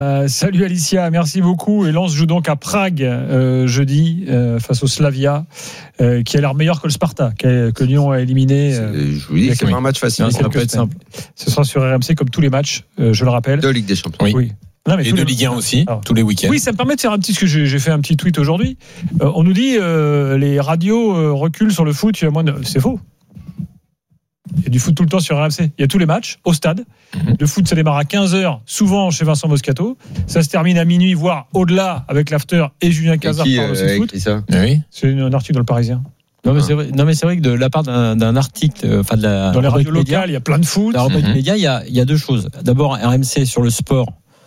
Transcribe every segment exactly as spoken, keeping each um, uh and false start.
Euh, salut Alicia, merci beaucoup. Et Lens joue donc à Prague euh, jeudi euh, face au Slavia, euh, qui a l'air meilleur que le Sparta, que, que Lyon a éliminé. Euh, je vous dis, c'est pas un match facile. Ça va pas être simple. Ce sera sur R M C comme tous les matchs, euh, je le rappelle. De Ligue des Champions. Oui. oui. Non, mais et de les... Ligue un aussi, alors, tous les week-ends. Oui, ça me permet de faire un petit, ce que j'ai, j'ai fait un petit tweet aujourd'hui. Euh, on nous dit euh, les radios euh, reculent sur le foot. Il y a moins de... C'est faux. Il y a du foot tout le temps sur R M C. Il y a tous les matchs au stade. Mm-hmm. Le foot, ça démarre à quinze heures, souvent chez Vincent Moscato. Ça se termine à minuit, voire au-delà avec l'after et Julien Cazard parle aussi de foot. Ça oui. C'est un article dans le Parisien. Non mais c'est vrai, non mais c'est vrai que de la part d'un, d'un article, enfin de la dans les radios locales, il y a plein de foot. Dans la rubrique mm-hmm. média, il y a il y a deux choses. D'abord R M C sur le sport.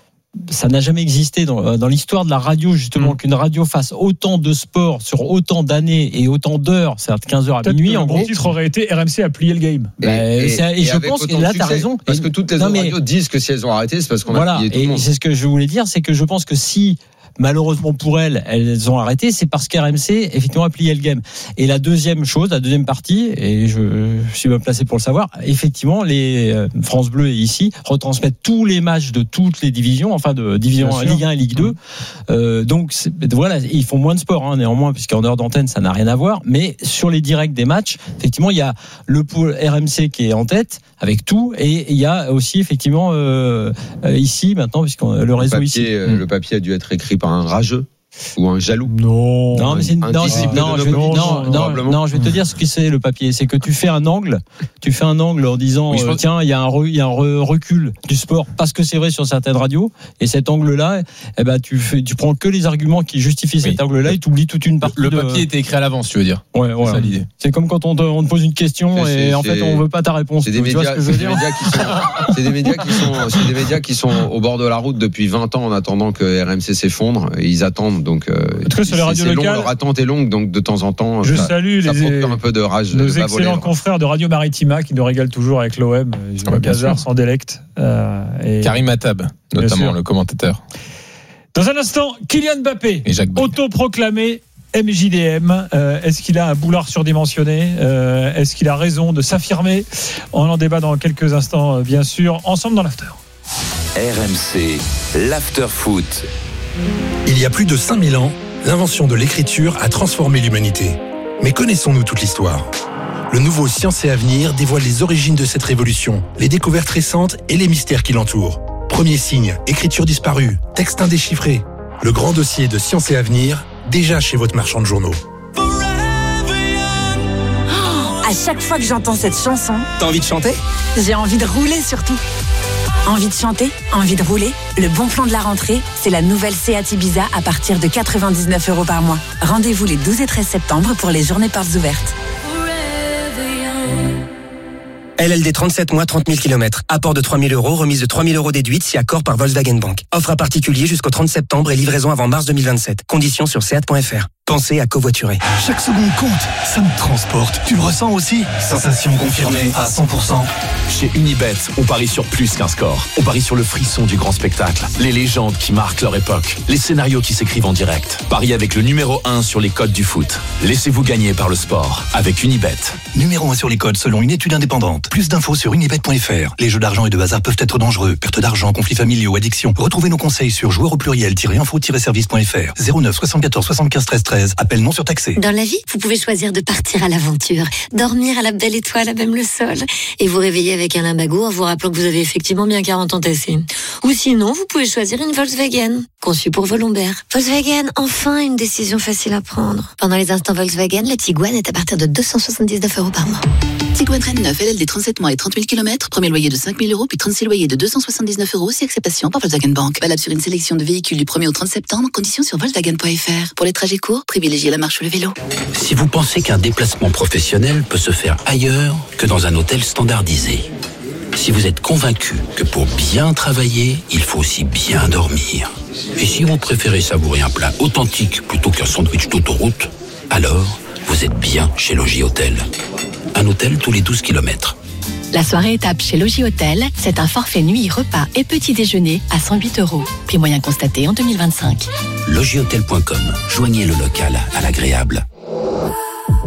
Ça n'a jamais existé dans, dans l'histoire de la radio, justement, mmh. qu'une radio fasse autant de sport sur autant d'années et autant d'heures, c'est-à-dire quinze heures à Peut-être minuit. En gros, le titre aurait été R M C a plié le game. Et, bah, et, et, et, et je pense que là, tu as raison. Parce que toutes les non, autres mais, radios disent que si elles ont arrêté, c'est parce qu'on voilà, a plié tout le monde. Et c'est ce que je voulais dire, c'est que je pense que si malheureusement pour elles, elles ont arrêté, c'est parce qu'R M C effectivement a plié le game. Et la deuxième chose, la deuxième partie, et je, je suis bien placé pour le savoir, effectivement, les France Bleu et ici retransmettent tous les matchs de toutes les divisions, enfin de division Ligue un et Ligue deux. Mmh. Euh, donc voilà, ils font moins de sport, hein, néanmoins, puisqu'en heure d'antenne, ça n'a rien à voir. Mais sur les directs des matchs, effectivement, il y a le pôle R M C qui est en tête avec tout, et il y a aussi effectivement euh, ici maintenant, puisque le réseau le papier, ici, euh, mmh. le papier a dû être écrit par un rageux ou un jaloux. Non, non, mais c'est un non, disciple non, de je vais, non, non, non, non, je vais te dire ce que c'est le papier. C'est que tu fais un angle, tu fais un angle en disant oui, euh, tiens, il y a un re, il y a un re, recul du sport parce que c'est vrai sur certaines radios. Et cet angle-là, eh ben tu fais, tu prends que les arguments qui justifient oui. cet angle-là et tu oublies toute une partie. Le de... papier était écrit à l'avance, tu veux dire. Ouais, ouais. C'est ça l'idée. C'est comme quand on te, on te pose une question c'est, et c'est, en fait on veut pas ta réponse. C'est des médias, c'est des médias qui sont, c'est des médias qui sont, c'est des médias qui sont au bord de la route depuis vingt ans en attendant que R M C s'effondre. Et ils attendent donc. Sur les radios locales, long, leur attente est longue, donc de temps en temps, je ça, salue ça les, un peu de rage. Nos de excellents confrères de Radio Maritima qui nous régalent toujours avec l'O M. Ouais, Gazard sans délecte. Euh, et Karim Attab, notamment le commentateur. Dans un instant, Kylian Mbappé, autoproclamé M J D M. Euh, est-ce qu'il a un boulard surdimensionné euh, Est-ce qu'il a raison de s'affirmer? On en débat dans quelques instants, bien sûr, ensemble dans l'after. R M C, l'after foot. Il y a plus de cinq mille ans, l'invention de l'écriture a transformé l'humanité. Mais connaissons-nous toute l'histoire ? Le nouveau Science et Avenir dévoile les origines de cette révolution, les découvertes récentes et les mystères qui l'entourent. Premier signe, écriture disparue, texte indéchiffré. Le grand dossier de Science et Avenir, déjà chez votre marchand de journaux. Oh, à chaque fois que j'entends cette chanson, t'as envie de chanter ? J'ai envie de rouler surtout. Envie de chanter, envie de rouler. Le bon plan de la rentrée, c'est la nouvelle Seat Ibiza à partir de quatre-vingt-dix-neuf euros par mois. Rendez-vous les douze et treize septembre pour les journées portes ouvertes. L L D trente-sept mois, trente mille kilomètres. Apport de trois mille euros, remise de trois mille euros déduite si accord par Volkswagen Bank. Offre à particulier jusqu'au trente septembre et livraison avant mars deux mille vingt-sept. Conditions sur seat point f r. Pensez à covoiturer. Chaque seconde compte, ça me transporte. Tu le ressens aussi? Sensation confirmée à cent pour cent. Chez Unibet, on parie sur plus qu'un score. On parie sur le frisson du grand spectacle, les légendes qui marquent leur époque, les scénarios qui s'écrivent en direct. Paris avec le numéro un sur les codes du foot. Laissez-vous gagner par le sport avec Unibet. Numéro un sur les codes selon une étude indépendante. Plus d'infos sur unibet point f r. Les jeux d'argent et de hasard peuvent être dangereux. Perte d'argent, conflits familiaux, addiction. Retrouvez nos conseils sur joueurs au pluriel-info-service point f r. zéro neuf soixante-quatorze soixante-quinze treize treize. Appel non surtaxé. Dans la vie, vous pouvez choisir de partir à l'aventure, dormir à la belle étoile, à même le sol, et vous réveiller avec un limbago en vous rappelant que vous avez effectivement bien quarante ans tassés. Ou sinon, vous pouvez choisir une Volkswagen, conçue pour vos lombaires. Volkswagen, enfin une décision facile à prendre. Pendant les instants Volkswagen, la Tiguan est à partir de deux cent soixante-dix-neuf euros par mois. Tiguan Traîne neuf, L L D trente-sept mois et trente mille kilomètres, premier loyer de cinq mille euros, puis trente-six loyers de deux cent soixante-dix-neuf euros, si acceptation par Volkswagen Bank. Valable sur une sélection de véhicules du premier au trente septembre, conditions sur volkswagen point f r. Pour les trajets courts, privilégiez la marche ou le vélo. Si vous pensez qu'un déplacement professionnel peut se faire ailleurs que dans un hôtel standardisé, si vous êtes convaincu que pour bien travailler, il faut aussi bien dormir, et si vous préférez savourer un plat authentique plutôt qu'un sandwich d'autoroute, alors vous êtes bien chez Logis Hôtel. Un hôtel tous les douze kilomètres. La soirée étape chez Logis Hôtel, c'est un forfait nuit, repas et petit déjeuner à cent huit euros. Prix moyen constaté en deux mille vingt-cinq. logis hôtel point com. Joignez le local à l'agréable.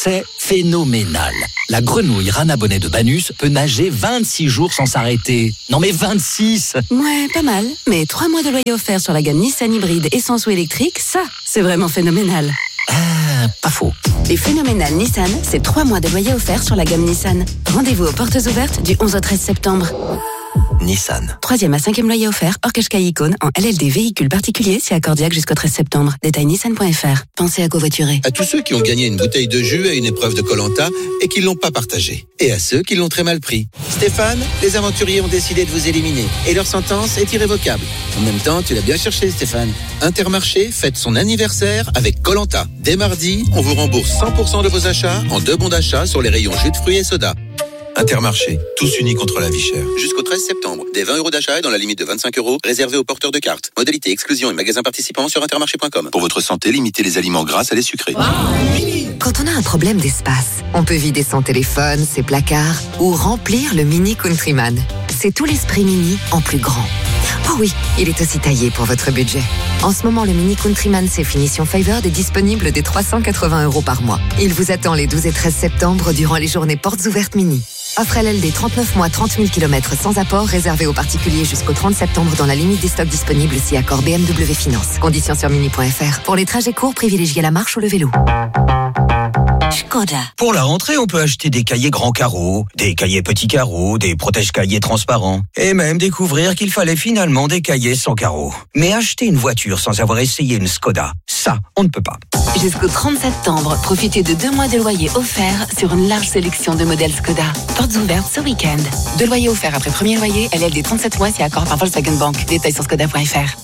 C'est phénoménal. La grenouille rana bonnet de Banus peut nager vingt-six jours sans s'arrêter. Non mais vingt-six! Ouais, pas mal. Mais trois mois de loyer offert sur la gamme Nissan hybride essence ou électrique, ça, c'est vraiment phénoménal. Ah, pas faux. Les phénoménales Nissan, c'est trois mois de loyer offert sur la gamme Nissan. Rendez-vous aux portes ouvertes du onze au treize septembre. Nissan. Troisième à cinquième loyer offert, hors Qashqai Icône, en L L D véhicule particulier, c'est accordiaque jusqu'au treize septembre. Détail nissan point f r. Pensez à covoiturer. À tous ceux qui ont gagné une bouteille de jus à une épreuve de Koh-Lanta et qui l'ont pas partagée. Et à ceux qui l'ont très mal pris. Stéphane, les aventuriers ont décidé de vous éliminer et leur sentence est irrévocable. En même temps, tu l'as bien cherché, Stéphane. Intermarché fête son anniversaire avec Koh-Lanta. Dès mardi, on vous rembourse cent pour cent de vos achats en deux bons d'achat sur les rayons jus de fruits et soda. Intermarché, tous unis contre la vie chère. Jusqu'au treize septembre, des vingt euros d'achat et dans la limite de vingt-cinq euros, réservés aux porteurs de cartes. Modalité exclusion et magasins participants sur intermarché point com. Pour votre santé, limitez les aliments gras à les sucrés. Quand on a un problème d'espace, on peut vider son téléphone, ses placards ou remplir le Mini Countryman. C'est tout l'esprit Mini en plus grand. Oh oui, il est aussi taillé pour votre budget. En ce moment, le Mini Countryman C Finition Favored est disponible dès trois cent quatre-vingts euros par mois. Il vous attend les douze et treize septembre durant les journées portes ouvertes Mini. Offre L L D trente-neuf mois, trente mille kilomètres sans apport, réservé aux particuliers jusqu'au trente septembre dans la limite des stocks disponibles si accord B M W Finance. Conditions sur mini point f r. Pour les trajets courts, privilégiez la marche ou le vélo. Škoda. Pour la rentrée, on peut acheter des cahiers grands carreaux, des cahiers petits carreaux, des protège-cahiers transparents, et même découvrir qu'il fallait finalement des cahiers sans carreaux. Mais acheter une voiture sans avoir essayé une Škoda, ça, on ne peut pas. Jusqu'au trente septembre, profitez de deux mois de loyer offerts sur une large sélection de modèles Škoda. Portes ouvertes ce week-end. Deux loyers offerts après premier loyer, L L D trente-sept mois si accord par Volkswagen Bank. Détails sur škoda point f r.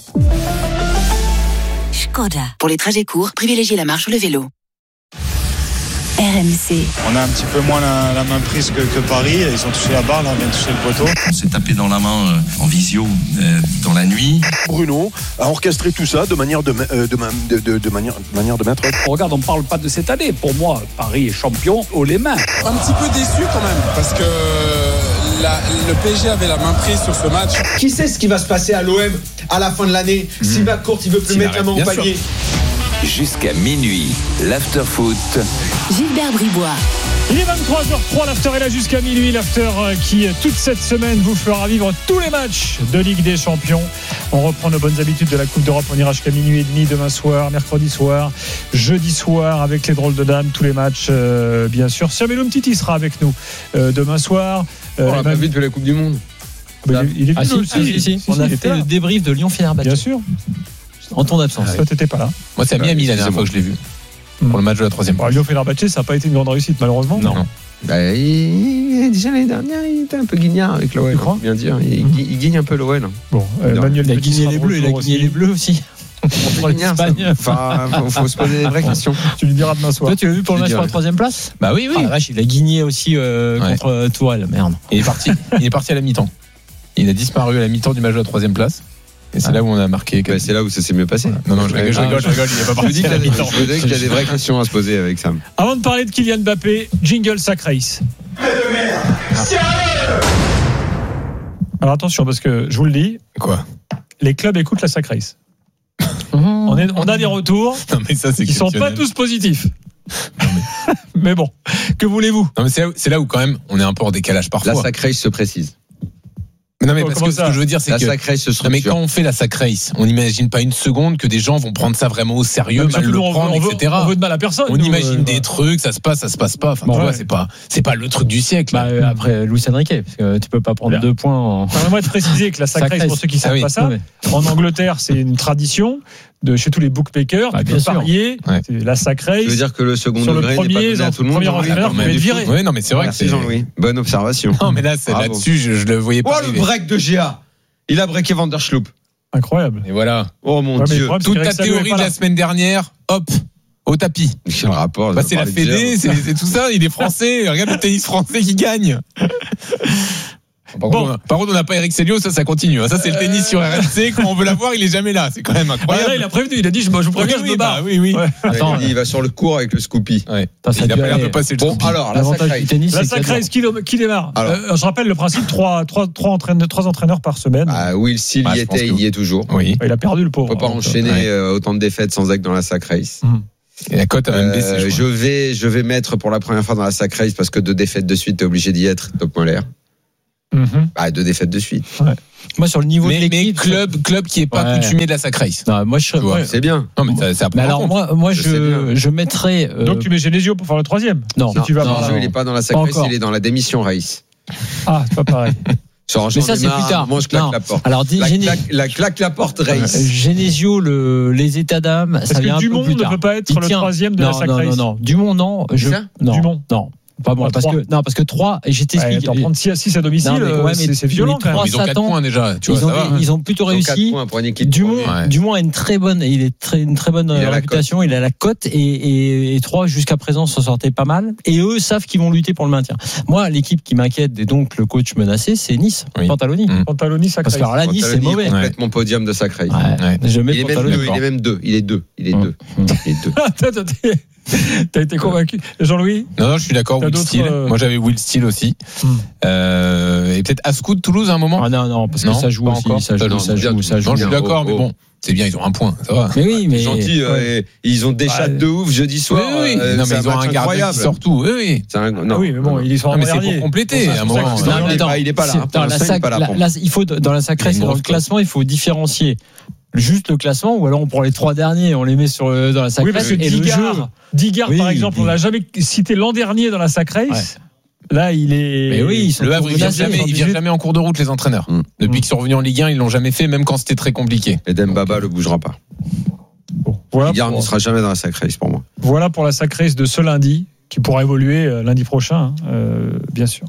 Škoda. Pour les trajets courts, privilégiez la marche ou le vélo. R M C. On a un petit peu moins la, la main prise que, que Paris. Ils ont touché la barre, là, on vient de toucher le poteau. On s'est tapé dans la main euh, en visio euh, dans la nuit. Bruno a orchestré tout ça de manière de, euh, de, de, de, de, manière, de manière de mettre. Regarde, on ne parle pas de cette année. Pour moi, Paris est champion haut les mains. Un petit peu déçu quand même, parce que la, le P S G avait la main prise sur ce match. Qui sait ce qui va se passer à l'O M à la fin de l'année mmh. Si McCourt il veut plus si mettre la main au panier. Jusqu'à minuit, l'after-foot. Gilbert Bribois. Il est vingt-trois heures trois, l'after est là jusqu'à minuit. L'after qui, toute cette semaine, vous fera vivre tous les matchs de Ligue des Champions. On reprend nos bonnes habitudes de la Coupe d'Europe. On ira jusqu'à minuit et demi demain soir, mercredi soir, jeudi soir avec les drôles de dames. Tous les matchs, euh, bien sûr. Samuel Umtiti sera avec nous euh, demain soir. Euh, on a pas vu depuis la Coupe du Monde. Bah, il est ah, si, aussi. Ah, si, si, si. On a fait le débrief de Lyon-Fenerbahçe. Bien sûr. En ton absence. Ah, toi, t'étais pas là. Moi, c'est à Miami la dernière fois que je l'ai vu. Pour le match de la troisième. Bon, Lyon-Fenerbahçe, ça n'a pas été une grande réussite, malheureusement. Non. non. Bah, il, déjà l'année dernière, il était un peu guignard avec l'O L. Hein, bien dire. Il, mmh. il guigne un peu l'O L. Bon, euh, Manuel il a guigné les bleus, il a guigné les bleus aussi. Enfin, faut, faut se poser des vraies questions. Tu lui diras demain soir. Toi, tu l'as vu pour le match sur la troisième place? Bah oui, oui. Ah, vache, il a guigné aussi euh, ouais. contre euh, Tourelle. Merde. Il est parti. Il est parti à la mi-temps. Il a disparu à la mi-temps du match de la troisième place. Et c'est ah. là où on a marqué. Bah, c'est là où ça s'est mieux passé. Ouais. Non, non, je rigole, je rigole, je rigole. Il n'est pas parti à la mi-temps. Je veux dire qu'il y a des vraies questions à se poser avec Sam. Avant de parler de Kylian Mbappé, jingle Sack Race. Alors attention, parce que je vous le dis. Quoi? Les clubs écoutent la Sack Race. on, est, on a des retours. Non, mais ça, c'est qui sont pas tous positifs. mais... mais bon, que voulez-vous? Non, mais c'est là, où, c'est là où quand même on est un peu en décalage parfois. La Sack Race se précise. Non mais parce que ça ce que je veux dire c'est la que sac race se non, mais quand on fait la sac race, on n'imagine pas une seconde que des gens vont prendre ça vraiment au sérieux, mal le prendre, on veut, et cetera. On veut de mal à personne. On imagine euh, des bah. trucs, ça se passe, ça se passe pas. Enfin, bon, tu ouais. vois, c'est pas, c'est pas le truc du siècle. Bah, euh, après Luis Enrique, parce que tu peux pas prendre deux points. En... Permets-moi de préciser que la sac race, pour ceux qui savent ah, oui. pas ça, ouais. en Angleterre, c'est une tradition. De chez tous les bookmakers, ah, tu peux parier, ouais. la sac race. Je veux dire que le second sur degré le premier, n'est pas donné à tout le monde. Premier entraîneur qui va être viré. Oui, non, mais c'est vrai Merci que c'est Jean-Louis. Bonne observation. Non, mais là, c'est Bravo. là-dessus, je, je le voyais pas. Oh, le break de G A. Il a breaké Van der Sloot. Incroyable. Et voilà. Oh mon ouais, Dieu. Toute ta théorie de la semaine dernière, hop, au tapis. Quel rapport? Bah, c'est la Fédé, c'est, c'est tout ça. Il est français. Regarde le tennis français qui gagne. Par, bon. contre, par contre, on n'a pas Eric Selio, ça, ça continue. Ça, c'est le tennis sur R M C. Quand on veut l'avoir, il est jamais là. C'est quand même incroyable. Ah, là, il a prévenu. Il a dit, je, moi, je vous préviens, oui, je me barre. Bah, oui, oui. Ouais. Attends, il, il va sur le court avec le Scoopy. Ouais. Attends, il a pas l'air de passer le Bon, Scoopy. alors, la Sack Race. La Sack Race, qui, qui démarre euh, Je rappelle le principe trois, trois, trois, entraîneurs, trois entraîneurs par semaine. Ah, Will Seal y était, il y est toujours. Oui. Il a perdu le pauvre. On peut pas enchaîner autant de défaites sans être dans la Sack Race. Et la cote a même baissé. Euh, je vais, je vais mettre pour la première fois dans la sac race parce que deux défaites de suite, t'es obligé d'y être. Top Moller. Mm-hmm. Bah, deux défaites de suite. Ouais. Moi, sur le niveau mais, de l'équipe. Mais club, club qui est pas ouais. coutumier de la sac race. Non, moi, je ouais, c'est bien. Non, mais ça, ça mais alors, moi, moi, je, je, je mettrais. Euh... Donc, tu mets Genesio pour faire le troisième. Non, non, tu vas non, non, non, il est pas dans la sac race, il est dans la démission race. Ah, c'est pas pareil. Genre, mais ça, c'est plus tard. Moi, je claque non. la porte. Alors, la, Géné... claque, la claque la porte race. Euh, Genesio, le, les états d'âme, ça vient un peu plus tard. Dumont ne peut pas être le troisième de non, la sac non, race. Non, non, Dumont, non. Je... non. Dumont. Non. Pas bon, parce que, non, parce que trois, et j'ai t'expliqué. Ouais, prendre six à domicile, non, mais, ouais, mais c'est violent quand même. Ils ont quatre points déjà. Tu ils, vois, ont, ça va, ils ont plutôt ils réussi. Ont pour une équipe Dumont, ouais. Dumont a une très bonne, il est très, une très bonne il réputation. Il a la cote et, et, et trois jusqu'à présent s'en sortaient pas mal. Et eux savent qu'ils vont lutter pour le maintien. Moi, l'équipe qui m'inquiète et donc le coach menacé, c'est Nice. Oui. Pantaloni. Mmh. Pantaloni, ça Parce que alors là, Nice, c'est mauvais. Complètement podium de sac race. Je mets il est même deux. Il est même deux. Il est deux. Il est deux. Il est deux. T'as été convaincu, Jean-Louis? Non, non, je suis d'accord. Will Steele. Euh... Moi, j'avais Will Steele aussi. Hmm. Euh, et peut-être Ascou de Toulouse à un moment. Ah non, non, parce non, que ça joue aussi. Encore. Ça joue, non, ça joue, ça joue. Non, je suis d'accord, oh, mais oh. bon. C'est bien, ils ont un point, ça va. Mais oui, mais. Gentil, ouais. Ils ont des chats de ouf jeudi soir. Oui, oui. Euh, non, mais ils ont un gardien qui sort tout. Oui, oui. Un... Non, oui, mais bon, ils sont en mais c'est pour compléter. À un moment. Il est pas là. Il faut, dans la sacrée, dans le classement, il faut différencier. Juste le classement, ou alors on prend les trois derniers, on les met sur dans la sac race. Oui, parce que et Digard, le jeu. Digard oui, par exemple, on l'a jamais cité l'an dernier dans la sac race. Ouais. Là, il est. Mais oui, ils sont le Havre, ils viennent jamais, ils viennent jamais en cours de route, les entraîneurs. Mmh. Depuis mmh. qu'ils sont revenus en Ligue un, ils l'ont jamais fait, même quand c'était très compliqué. Et Dembaba ne bougera pas. Bon, voilà Digard pour... ne sera jamais dans la sac race pour moi. Voilà pour la sac race de ce lundi, qui pourra évoluer lundi prochain, euh, bien sûr.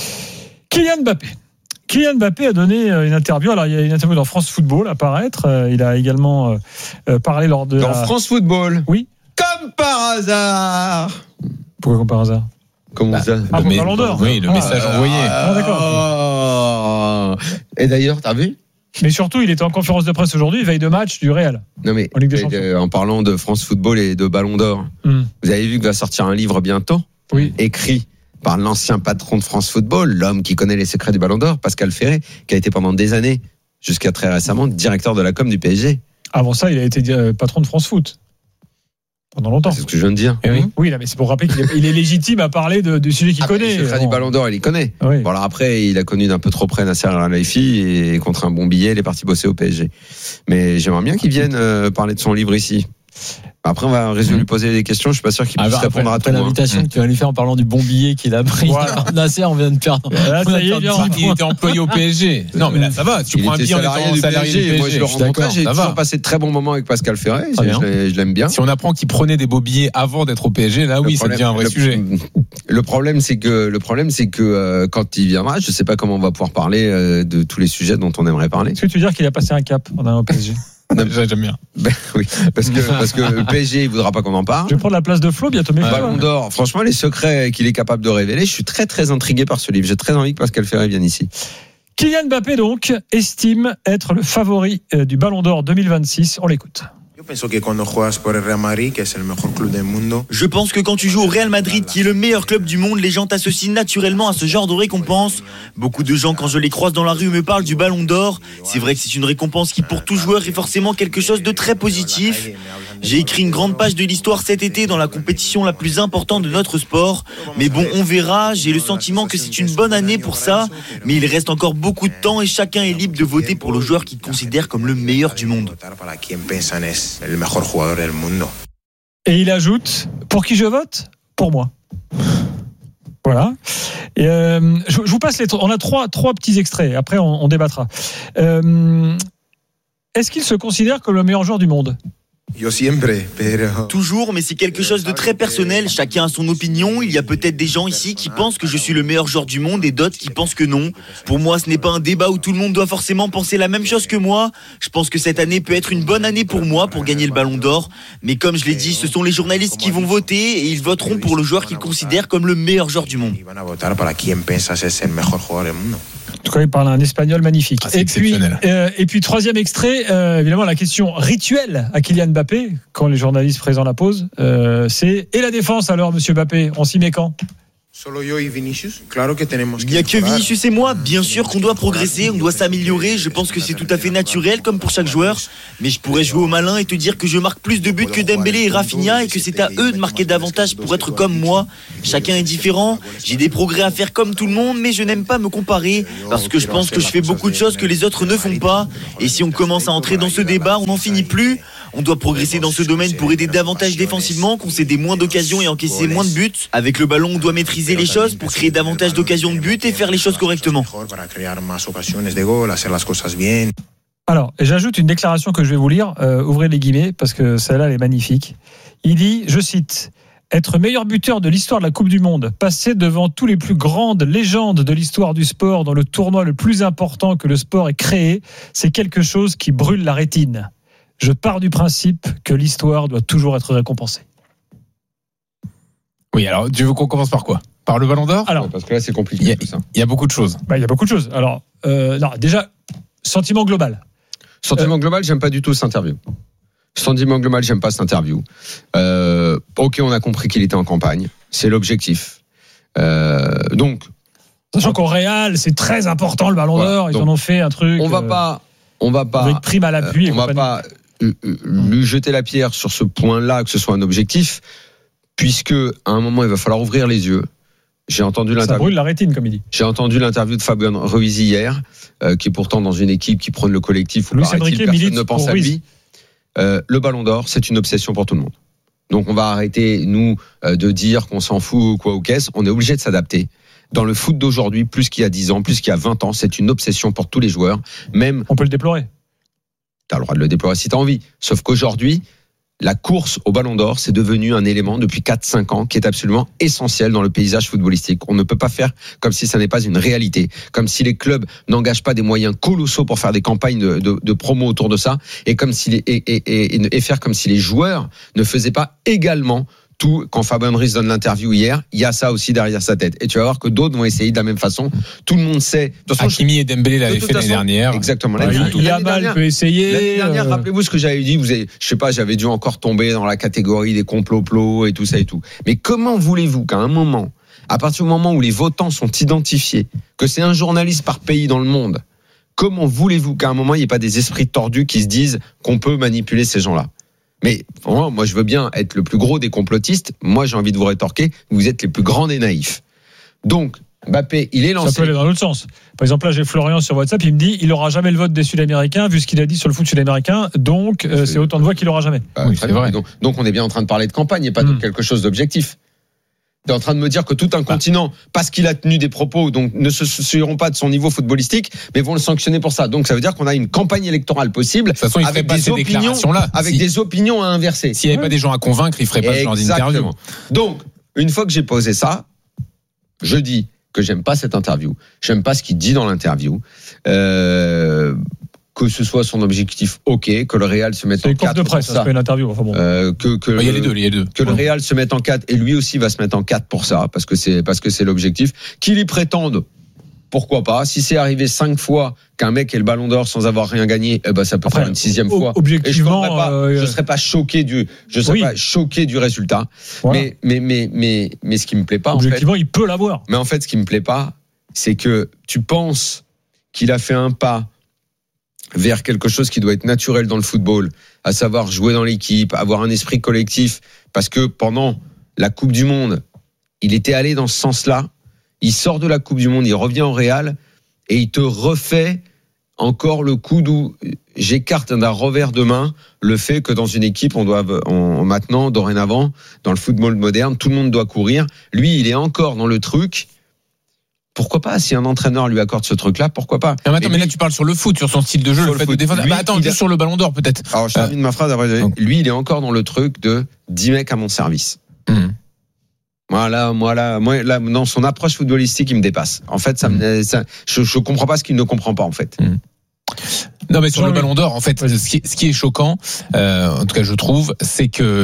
Kylian Mbappé. Kylian Mbappé a donné une interview. Alors, il y a une interview dans France Football à paraître. Il a également euh, parlé lors de. Dans la... France Football. Oui. Comme par hasard. Pourquoi comme par hasard? Comment bah, ça Ah, le Ballon d'Or. Oui, le ah, message euh, envoyé. Ah, d'accord. Oh. Et d'ailleurs, t'as vu? Mais surtout, il était en conférence de presse aujourd'hui, veille de match du Real. Non mais en, Ligue des Champions. En parlant de France Football et de Ballon d'Or, mm. vous avez vu qu'il va sortir un livre bientôt, oui. écrit par l'ancien patron de France Football, l'homme qui connaît les secrets du Ballon d'Or, Pascal Ferré, qui a été pendant des années, jusqu'à très récemment, directeur de la com du P S G. Avant ça, il a été patron de France Foot. Pendant longtemps. C'est ce que je viens de dire. Et oui, oui là, mais c'est pour rappeler qu'il est, il est légitime à parler de, du sujet qu'il après, connaît. Le secret bon. du Ballon d'Or, il y connaît. Oui. Bon, alors après, il a connu d'un peu trop près Nasser Al-Khelaifi et contre un bon billet, il est parti bosser au P S G. Mais j'aimerais bien qu'il vienne euh, parler de son livre ici. Après, on va résoudre, lui poser des questions. Je suis pas sûr qu'il puisse ah bah, répondre après, à tout. L'invitation hein. que tu vas lui faire en parlant du bon billet qu'il a pris. Voilà. Nasser, on vient de perdre. Là, ça y est, bien. Il était employé au P S G. Non, mais là, ça va. Tu il prends un billet en étant salarié du P S G. Moi, je le rencontrais. J'ai toujours passé de très bons moments avec Pascal Ferré. Je l'aime bien. Si on apprend qu'il prenait des beaux billets avant d'être au P S G, là, oui, ça devient un vrai sujet. Le problème, c'est que le problème, c'est que quand il viendra, je sais pas comment on va pouvoir parler de tous les sujets dont on aimerait parler. Est-ce que tu veux dire qu'il a passé un cap en allant au P S G? J'aime bien. Ben, oui, parce que, parce que le P S G, il voudra pas qu'on en parle. Je vais prendre la place de Flo bientôt. Mais Ballon d'Or. Franchement, les secrets qu'il est capable de révéler, je suis très, très intrigué par ce livre. J'ai très envie que Pascal Ferré vienne ici. Kylian Mbappé, donc, estime être le favori du Ballon d'Or deux mille vingt-six. On l'écoute. Je pense que quand tu joues au Real Madrid, qui est le meilleur club du monde, les gens t'associent naturellement à ce genre de récompense. Beaucoup de gens, quand je les croise dans la rue, me parlent du Ballon d'Or. C'est vrai que c'est une récompense qui, pour tout joueur, est forcément quelque chose de très positif. J'ai écrit une grande page de l'histoire cet été dans la compétition la plus importante de notre sport. Mais bon, on verra. J'ai le sentiment que c'est une bonne année pour ça. Mais il reste encore beaucoup de temps et chacun est libre de voter pour le joueur qu'il considère comme le meilleur du monde. Et il ajoute, pour qui je vote? Pour moi. Voilà. Et euh, je, je vous passe les. On a trois, trois petits extraits. Après, on, on débattra. Euh, est-ce qu'il se considère comme le meilleur joueur du monde? Toujours, mais c'est quelque chose de très personnel. Chacun a son opinion. Il y a peut-être des gens ici qui pensent que je suis le meilleur joueur du monde et d'autres qui pensent que non. Pour moi, ce n'est pas un débat où tout le monde doit forcément penser la même chose que moi. Je pense que cette année peut être une bonne année pour moi pour gagner le Ballon d'Or. Mais comme je l'ai dit, ce sont les journalistes qui vont voter et ils voteront pour le joueur qu'ils considèrent comme le meilleur joueur du monde. En tout cas, il parle un espagnol magnifique. Ah, c'est et, puis, euh, et puis, troisième extrait, euh, évidemment, la question rituelle à Kylian Mbappé, quand les journalistes présents la posent, euh, c'est « Et la défense alors, monsieur Mbappé, on s'y met quand ?» Il n'y a que Vinicius et moi, bien sûr qu'on doit progresser, on doit s'améliorer, je pense que c'est tout à fait naturel comme pour chaque joueur, mais je pourrais jouer au malin et te dire que je marque plus de buts que Dembélé et Rafinha et que c'est à eux de marquer davantage pour être comme moi. Chacun est différent, j'ai des progrès à faire comme tout le monde, mais je n'aime pas me comparer parce que je pense que je fais beaucoup de choses que les autres ne font pas, et si on commence à entrer dans ce débat, on n'en finit plus. On doit progresser dans ce domaine pour aider davantage défensivement, concéder moins d'occasions et encaisser moins de buts. Avec le ballon, on doit maîtriser les choses pour créer davantage d'occasions de but et faire les choses correctement. Alors, j'ajoute une déclaration que je vais vous lire. Euh, ouvrez les guillemets parce que celle-là, elle est magnifique. Il dit, je cite, « Être meilleur buteur de l'histoire de la Coupe du Monde, passer devant tous les plus grandes légendes de l'histoire du sport dans le tournoi le plus important que le sport ait créé, c'est quelque chose qui brûle la rétine. Je pars du principe que l'histoire doit toujours être récompensée. » Oui, alors tu veux qu'on commence par quoi ? Par le Ballon d'Or ? Alors, parce que là c'est compliqué. Il y a, tout ça. Il y a beaucoup de choses. Bah, il y a beaucoup de choses. Alors, euh, non, déjà, sentiment global. Sentiment euh, global, j'aime pas du tout cette interview. Sentiment global, j'aime pas cette interview. Euh, ok, on a compris qu'il était en campagne. C'est l'objectif. Euh, donc, sachant qu'au Real, c'est très important le Ballon voilà, d'Or. Ils en ont fait un truc. On va pas, on va pas. Avec prime à l'appui. Euh, on va pas euh, euh, lui jeter la pierre sur ce point-là, que ce soit un objectif, puisque à un moment il va falloir ouvrir les yeux. J'ai entendu l'interview. Ça brûle la rétine, comme il dit. J'ai entendu l'interview de Fabien Ruiz hier, euh, qui est pourtant dans une équipe qui prône le collectif où Luis Enrique personne ne pense à Ruiz. lui. Euh, le Ballon d'Or, c'est une obsession pour tout le monde. Donc on va arrêter, nous, euh, de dire qu'on s'en fout ou quoi ou qu'est-ce. On est obligé de s'adapter. Dans le foot d'aujourd'hui, plus qu'il y a dix ans, plus qu'il y a vingt ans, c'est une obsession pour tous les joueurs. Même, on peut le déplorer. T'as le droit de le déplorer si t'as envie. Sauf qu'aujourd'hui, la course au Ballon d'Or, c'est devenu un élément depuis quatre cinq ans qui est absolument essentiel dans le paysage footballistique. On ne peut pas faire comme si ça n'est pas une réalité, comme si les clubs n'engagent pas des moyens colossaux pour faire des campagnes de, de, de promo autour de ça, et comme si les, et, et, et, et faire comme si les joueurs ne faisaient pas également tout. Quand Fabien Ruiz donne l'interview hier, il y a ça aussi derrière sa tête. Et tu vas voir que d'autres vont essayer de la même façon. Tout le monde sait. De toute Hakimi et Dembélé l'avaient fait l'année dernière. Exactement. Bah, l'année, il y a mal peut essayer. L'année dernière, euh... rappelez-vous ce que j'avais dit. Vous avez, je sais pas, j'avais dû encore tomber dans la catégorie des complots et tout ça et tout. Mais comment voulez-vous qu'à un moment, à partir du moment où les votants sont identifiés, que c'est un journaliste par pays dans le monde, comment voulez-vous qu'à un moment il n'y ait pas des esprits tordus qui se disent qu'on peut manipuler ces gens-là? Mais moi, je veux bien être le plus gros des complotistes. Moi, j'ai envie de vous rétorquer. Vous êtes les plus grands des naïfs. Donc, Mbappé, il est lancé. Ça peut aller dans l'autre sens. Par exemple, là, j'ai Florian sur WhatsApp. Il me dit, il n'aura jamais le vote des Sud-Américains, vu ce qu'il a dit sur le foot sud-américain. Donc, euh, c'est autant de voix qu'il n'aura jamais. Bah, oui, c'est vrai. Donc, donc, on est bien en train de parler de campagne et pas mmh. de quelque chose d'objectif. T'es en train de me dire que tout un bah. continent, parce qu'il a tenu des propos, donc ne se soucieront pas de son niveau footballistique, mais vont le sanctionner pour ça. Donc ça veut dire qu'on a une campagne électorale possible, de toute façon, il avec ferait des pas ces opinions, déclarations-là. avec si, des opinions à inverser. S'il n'y avait ouais. pas des gens à convaincre, il ferait pas ce genre d'interview. Donc, une fois que j'ai posé ça, je dis que j'aime pas cette interview, j'aime pas ce qu'il dit dans l'interview. Euh, que ce soit son objectif, ok, que le Real se mette en quatre. C'est une de presse, ça, c'est pas une interview. Enfin bon. euh, que, que il y a les deux, il y a les deux. Que le Real se mette en quatre et lui aussi va se mettre en quatre pour ça, parce que c'est parce que c'est l'objectif. Qu'il y prétende, pourquoi pas. Si c'est arrivé cinq fois qu'un mec ait le Ballon d'Or sans avoir rien gagné, eh ben ça peut Après, faire une sixième fois. Objectivement, et je ne serais, euh, serais pas choqué du, je serais oui. pas choqué du résultat. Voilà. Mais mais mais mais mais ce qui me plaît pas, objectivement, en fait, il peut l'avoir. Mais en fait, ce qui me plaît pas, c'est que tu penses qu'il a fait un pas vers quelque chose qui doit être naturel dans le football, à savoir jouer dans l'équipe, avoir un esprit collectif, parce que pendant la Coupe du Monde, il était allé dans ce sens-là, il sort de la Coupe du Monde, il revient au Real, et il te refait encore le coup d'où j'écarte d'un revers de main le fait que dans une équipe, on doit, on, maintenant, dorénavant, dans le football moderne, tout le monde doit courir. Lui, il est encore dans le truc. Pourquoi pas, si un entraîneur lui accorde ce truc-là, pourquoi pas? Non, mais attends, mais, lui, mais là tu parles sur le foot, sur son style de jeu, le, le fait foot. de défendre. Lui, bah attends, juste a... sur le Ballon d'Or peut-être. Alors je termine euh... ma phrase après. Lui, il est encore dans le truc de dix mecs à mon service. Mmh. Voilà, moi là, moi là, dans son approche footballistique, il me dépasse. En fait, ça, mmh. me, ça je, je comprends pas ce qu'il ne comprend pas en fait. Mmh. Non, mais sur Jean-Louis. le Ballon d'Or, en fait, ce qui est, ce qui est choquant, euh, en tout cas je trouve, c'est que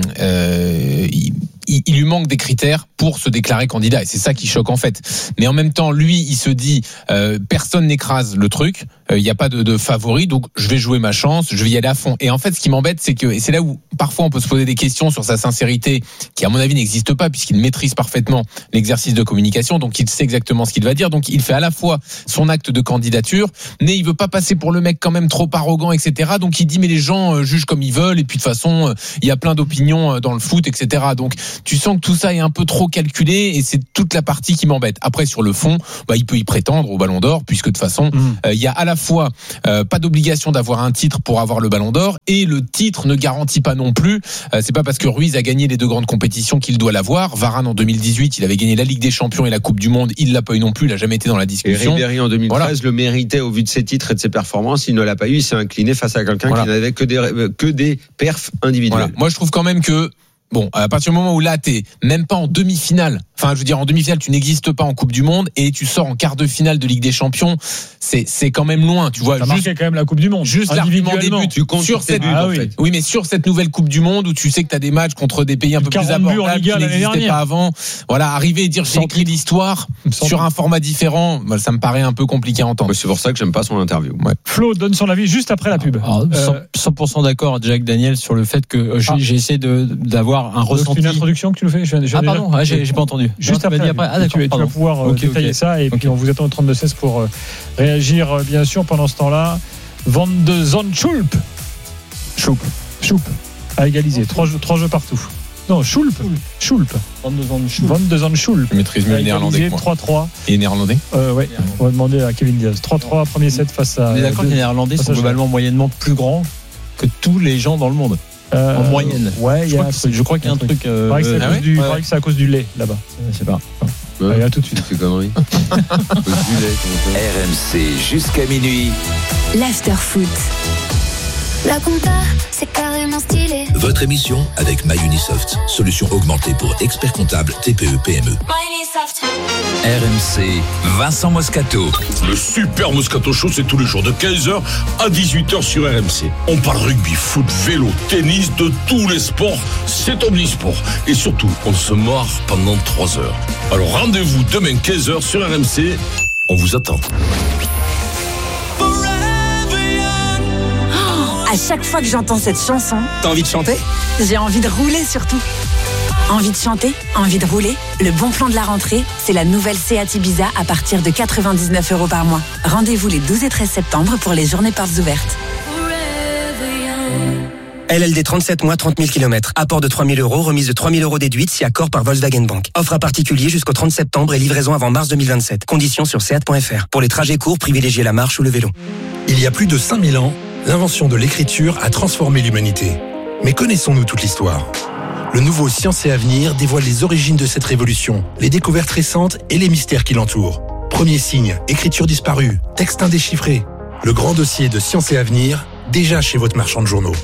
euh, il, il, il lui manque des critères pour se déclarer candidat, et c'est ça qui choque en fait. Mais en même temps, lui, il se dit, euh, personne n'écrase le truc, il euh, n'y a pas de, de favori, donc je vais jouer ma chance, je vais y aller à fond. Et en fait, ce qui m'embête, c'est que, et c'est là où parfois on peut se poser des questions sur sa sincérité, qui à mon avis n'existe pas, puisqu'il maîtrise parfaitement l'exercice de communication, donc il sait exactement ce qu'il va dire, donc il fait à la fois son acte de candidature, mais il veut pas passer pour le mec quand même trop arrogant, et cetera. Donc il dit mais les gens jugent comme ils veulent, et puis de toute façon il y a plein d'opinions dans le foot, et cetera. Donc tu sens que tout ça est un peu trop calculé, et c'est toute la partie qui m'embête. Après sur le fond, bah, il peut y prétendre au Ballon d'Or, puisque de toute façon mmh. euh, il y a à la fois euh, pas d'obligation d'avoir un titre pour avoir le Ballon d'Or, et le titre ne garantit pas non plus. Euh, c'est pas parce que Ruiz a gagné les deux grandes compétitions qu'il doit l'avoir. Varane en deux mille dix-huit, il avait gagné la Ligue des Champions et la Coupe du Monde, il l'a pas eu non plus, il a jamais été dans la discussion. Et Ribéry en deux mille treize voilà. le méritait au vu de ses titres et de ses performances, il ne l'a pas eu, il s'est incliné face à quelqu'un voilà. qui n'avait que des que des perfs individuels. Voilà. Moi je trouve quand même que bon, à partir du moment où là t'es même pas en demi-finale, enfin je veux dire en demi-finale tu n'existes pas en Coupe du Monde et tu sors en quart de finale de Ligue des Champions, c'est c'est quand même loin, tu vois. Ça marquait quand même la Coupe du Monde. Juste l'argument des buts, tu comptes sur cette buts, ah, en oui. fait. oui mais sur cette nouvelle Coupe du Monde où tu sais que t'as des matchs contre des pays un peu plus abordables qui n'existaient pas avant, voilà, arriver et dire j'ai écrit l'histoire sur un format différent, bah, ça me paraît un peu compliqué à entendre. Ouais, c'est pour ça que j'aime pas son interview. Ouais. Flo donne son avis juste après la pub. Alors, cent pour cent d'accord, Jack Daniel, sur le fait que euh, j'ai, ah. j'ai essayé de d'avoir un ressenti. Une introduction que tu nous fais. Je, je ah pardon, ah, j'ai, j'ai pas entendu. Juste non, après. après. Ah, d'accord, tu, tu vas pouvoir euh, okay, détailler okay. ça et okay. puis on vous attend au trente-deux seize pour euh, réagir euh, bien sûr pendant ce temps-là. Van de Zandschulp. Schulp. Schulp. À égaliser. Trois jeux, trois jeux partout. Non, Schulp. Schulp. Van de Zandschulp. Van de Zandschulp. Je maîtrise mieux le néerlandais. trois trois. Et néerlandais euh, ouais. On va demander à Kevin Diaz. trois trois, premier set face à. On est d'accord que les néerlandais sont globalement moyennement plus grands que tous les gens dans le monde. Euh, en moyenne. Ouais, je, crois que, je crois qu'il y a un truc. Euh, il paraît que, euh, du, ouais. que c'est à cause du lait là-bas. Je sais pas. Ouais. Allez, à tout de suite. C'est connerie. R M C jusqu'à minuit. L'afterfoot. La compta, c'est carrément stylé. Votre émission avec MyUnisoft, solution augmentée pour experts comptables T P E P M E. MyUnisoft. R M C, Vincent Moscato. Le super Moscato Show, c'est tous les jours de quinze heures à dix-huit heures sur R M C. On parle rugby, foot, vélo, tennis, de tous les sports. C'est omnisport. Et surtout, on se marre pendant trois heures. Alors rendez-vous demain quinze heures sur R M C. On vous attend. À chaque fois que j'entends cette chanson, t'as envie de chanter ? J'ai envie de rouler surtout. Envie de chanter, envie de rouler. Le bon plan de la rentrée, c'est la nouvelle Seat Ibiza à partir de quatre-vingt-dix-neuf euros par mois. Rendez-vous les douze et treize septembre pour les journées portes ouvertes. L L D trente-sept mois, trente mille kilomètres. Apport de trois mille euros, remise de trois mille euros déduite si accord par Volkswagen Bank. Offre à particulier jusqu'au trente septembre et livraison avant mars deux mille vingt-sept. Conditions sur seat point f r. Pour les trajets courts, privilégiez la marche ou le vélo. Il y a plus de cinq mille ans, l'invention de l'écriture a transformé l'humanité. Mais connaissons-nous toute l'histoire ? Le nouveau Science et Avenir dévoile les origines de cette révolution, les découvertes récentes et les mystères qui l'entourent. Premier signe, écriture disparue, texte indéchiffré. Le grand dossier de Science et Avenir, déjà chez votre marchand de journaux.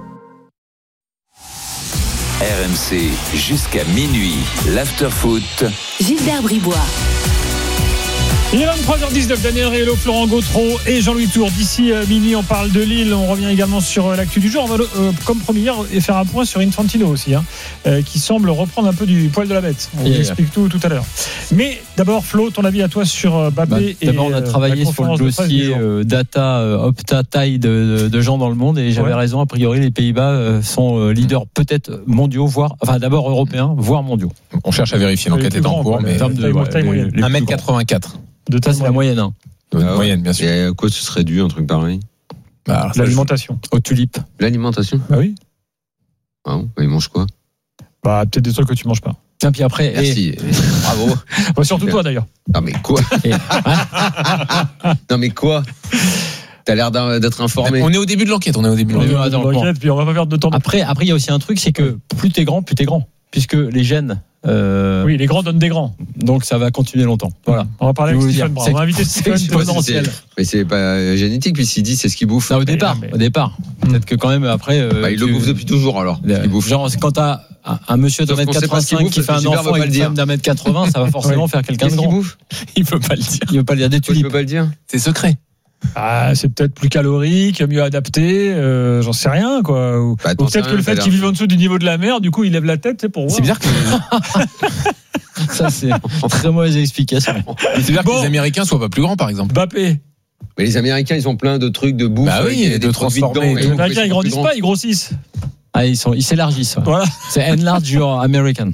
R M C jusqu'à minuit, l'afterfoot. Gilbert Bribois. Il est vingt-trois heures dix-neuf, Daniel Riello, Florent Gautreau et Jean-Louis Tour. D'ici euh, minuit, on parle de Lille. On revient également sur euh, l'actu du jour. On va, euh, comme promis hier, et faire un point sur Infantino aussi, hein, euh, qui semble reprendre un peu du poil de la bête. On yeah, vous explique yeah. tout tout à l'heure. Mais d'abord, Flo, ton avis à toi sur euh, Mbappé bah, et D'abord, on a travaillé euh, sur le dossier euh, data, euh, opta, taille de, de, de gens dans le monde, et j'avais ouais. raison. A priori, les Pays-Bas euh, sont euh, leaders peut-être mondiaux, voire, enfin d'abord européens, voire mondiaux. On cherche à vérifier, l'enquête est en cours, mais un mètre quatre-vingt-quatre. De taille, c'est la moyenne. Hein. De ah ouais. moyenne, bien sûr. Et à quoi ce serait dû, un truc pareil ? Bah, alors, l'alimentation. Aux tulipes. L'alimentation ? Bah oui. Ah bon, bah, ils mangent quoi ? Bah, peut-être des trucs que tu manges pas. Et puis après. Merci. Et... Bravo. Bah, surtout toi, d'ailleurs. Non, mais quoi ? Et... Non, mais quoi ? T'as l'air d'être informé. On est au début de l'enquête. On est au début de l'enquête. On est au début de l'enquête, puis on va pas perdre de temps. Après, après, il y a aussi un truc, c'est que plus t'es grand, plus t'es grand. Puisque les gènes. Euh, oui, les grands donnent des grands. Donc ça va continuer longtemps. Voilà. On va parler avec Stephen Brun. On va inviter Stephen. C'est, mais c'est pas génétique, puisqu'il dit c'est ce qu'il bouffe. Non, au départ. Mais... Au départ. Hmm. Peut-être que quand même après. Euh, bah, il tu... le bouffe depuis toujours alors. Il bouffe. Genre, quand t'as un, un monsieur d'un mètre quatre-vingt-cinq qui fait un enfant et une femme d'un mètre quatre-vingts, ça va forcément faire quelqu'un de grand. Il peut pas le dire. Il veut pas le dire. Des tulipes. Il peut pas le dire. C'est secret. Ah, c'est peut-être plus calorique, mieux adapté, euh, j'en sais rien, quoi. Ou, bah, ou peut-être que le fait qu'il vive en dessous du niveau de la mer, du coup, il lève la tête, c'est pour voir. C'est bizarre que. Ça, c'est une très mauvaise explication. C'est bizarre bon. que les Américains soient pas plus grands, par exemple. Mbappé. Mais les Américains, ils ont plein de trucs de bouffe. Bah oui, euh, de transformer. Les Américains, ils grandissent pas, ils grossissent. Ah, ils sont, ils s'élargissent. Ouais. Voilà. C'est enlarge your American.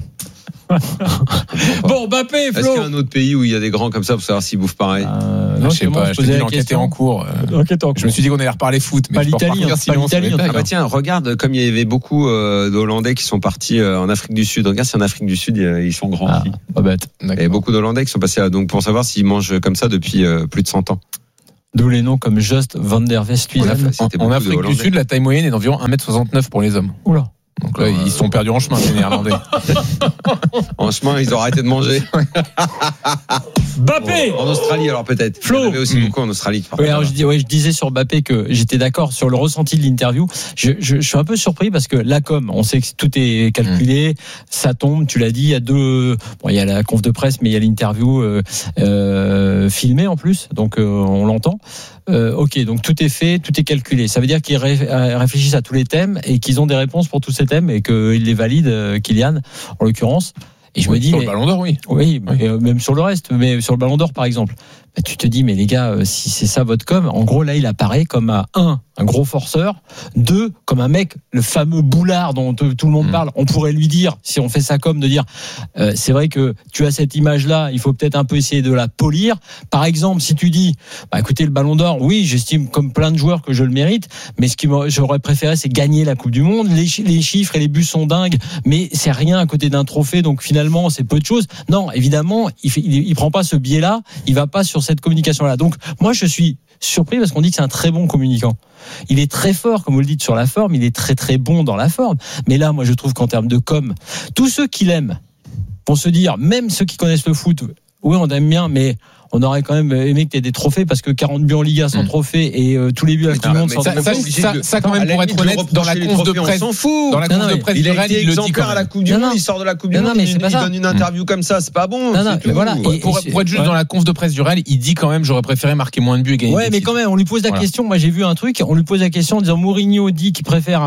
Bon, Mbappé, Flo. Est-ce qu'il y a un autre pays où il y a des grands comme ça pour savoir s'ils bouffent pareil euh, Non, je sais pas. Je te dis, l'enquête est en cours. L'enquête en cours. Je me suis dit qu'on allait reparler foot, mais pas je peux l'Italie, repartir sinon. Pas l'Italie, ah bah tiens, regarde comme il y avait beaucoup euh, d'Hollandais qui sont partis euh, en Afrique du Sud. Regarde si en Afrique du Sud ils sont grands. Ah, pas bête. Il y a beaucoup d'Hollandais qui sont passés là, donc pour savoir s'ils mangent comme ça depuis euh, plus de cent ans. D'où les noms comme Just van der Westhuizen. En, en Afrique du Sud, la taille moyenne est d'environ un mètre soixante-neuf pour les hommes. Oula. Donc là, ils sont perdus en chemin, les Néerlandais. En chemin, ils ont arrêté de manger. Mbappé En Australie, alors peut-être. Flo. Il y en avait aussi mmh. beaucoup en Australie. Oui, alors je, dis, ouais, je disais sur Mbappé que j'étais d'accord sur le ressenti de l'interview. Je, je, je suis un peu surpris parce que la com, on sait que tout est calculé, mmh. ça tombe, tu l'as dit, il y a deux... Bon, il y a la conf de presse, mais il y a l'interview euh, euh, filmée en plus, donc euh, on l'entend. Euh, ok, donc tout est fait, tout est calculé. Ça veut dire qu'ils ré- réfléchissent à tous les thèmes et qu'ils ont des réponses pour tous ces thèmes et qu'ils les valident, euh, Kylian, en l'occurrence. Et je oui, me dis, sur mais, le Ballon d'Or, oui. Oui, oui. Mais, même sur le reste, mais sur le Ballon d'Or, par exemple. Bah, tu te dis, mais les gars, euh, si c'est ça votre com, en gros, là, il apparaît comme un, un, un gros forceur, deux, comme un mec, le fameux boulard dont tout le monde mmh. parle. On pourrait lui dire, si on fait ça comme, de dire, euh, c'est vrai que tu as cette image-là, il faut peut-être un peu essayer de la polir. Par exemple, si tu dis, bah, écoutez, le Ballon d'Or, oui, j'estime comme plein de joueurs que je le mérite, mais ce que j'aurais préféré, c'est gagner la Coupe du Monde. Les, les chiffres et les buts sont dingues, mais c'est rien à côté d'un trophée, donc finalement, c'est peu de choses. Non, évidemment, il, fait, il, il prend pas ce biais-là, il va pas sur cette communication-là. Donc, moi, je suis surpris parce qu'on dit que c'est un très bon communicant. Il est très fort, comme vous le dites, sur la forme, il est très très bon dans la forme. Mais là, moi, je trouve qu'en termes de com, tous ceux qui l'aiment vont se dire, même ceux qui connaissent le foot, oui, on aime bien, mais on aurait quand même aimé que tu aies des trophées parce que quarante buts en Liga sans mmh. trophée et euh, tous les buts à tout le monde sans ça, ça, ça, ça, quand même, pour être honnête, dans la conf de presse, on s'en fout. Dans la conf de presse, il a été il le dit exemplaire à la Coupe du Monde, il sort de la Coupe du Monde, il donne une interview comme ça, c'est pas bon. Voilà. Pour être juste dans la conf de presse du Real, il dit quand même, j'aurais préféré marquer moins de buts et gagner. Ouais, mais quand même, on lui pose la question. Moi, j'ai vu un truc, on lui pose la question en disant Mourinho dit qu'il préfère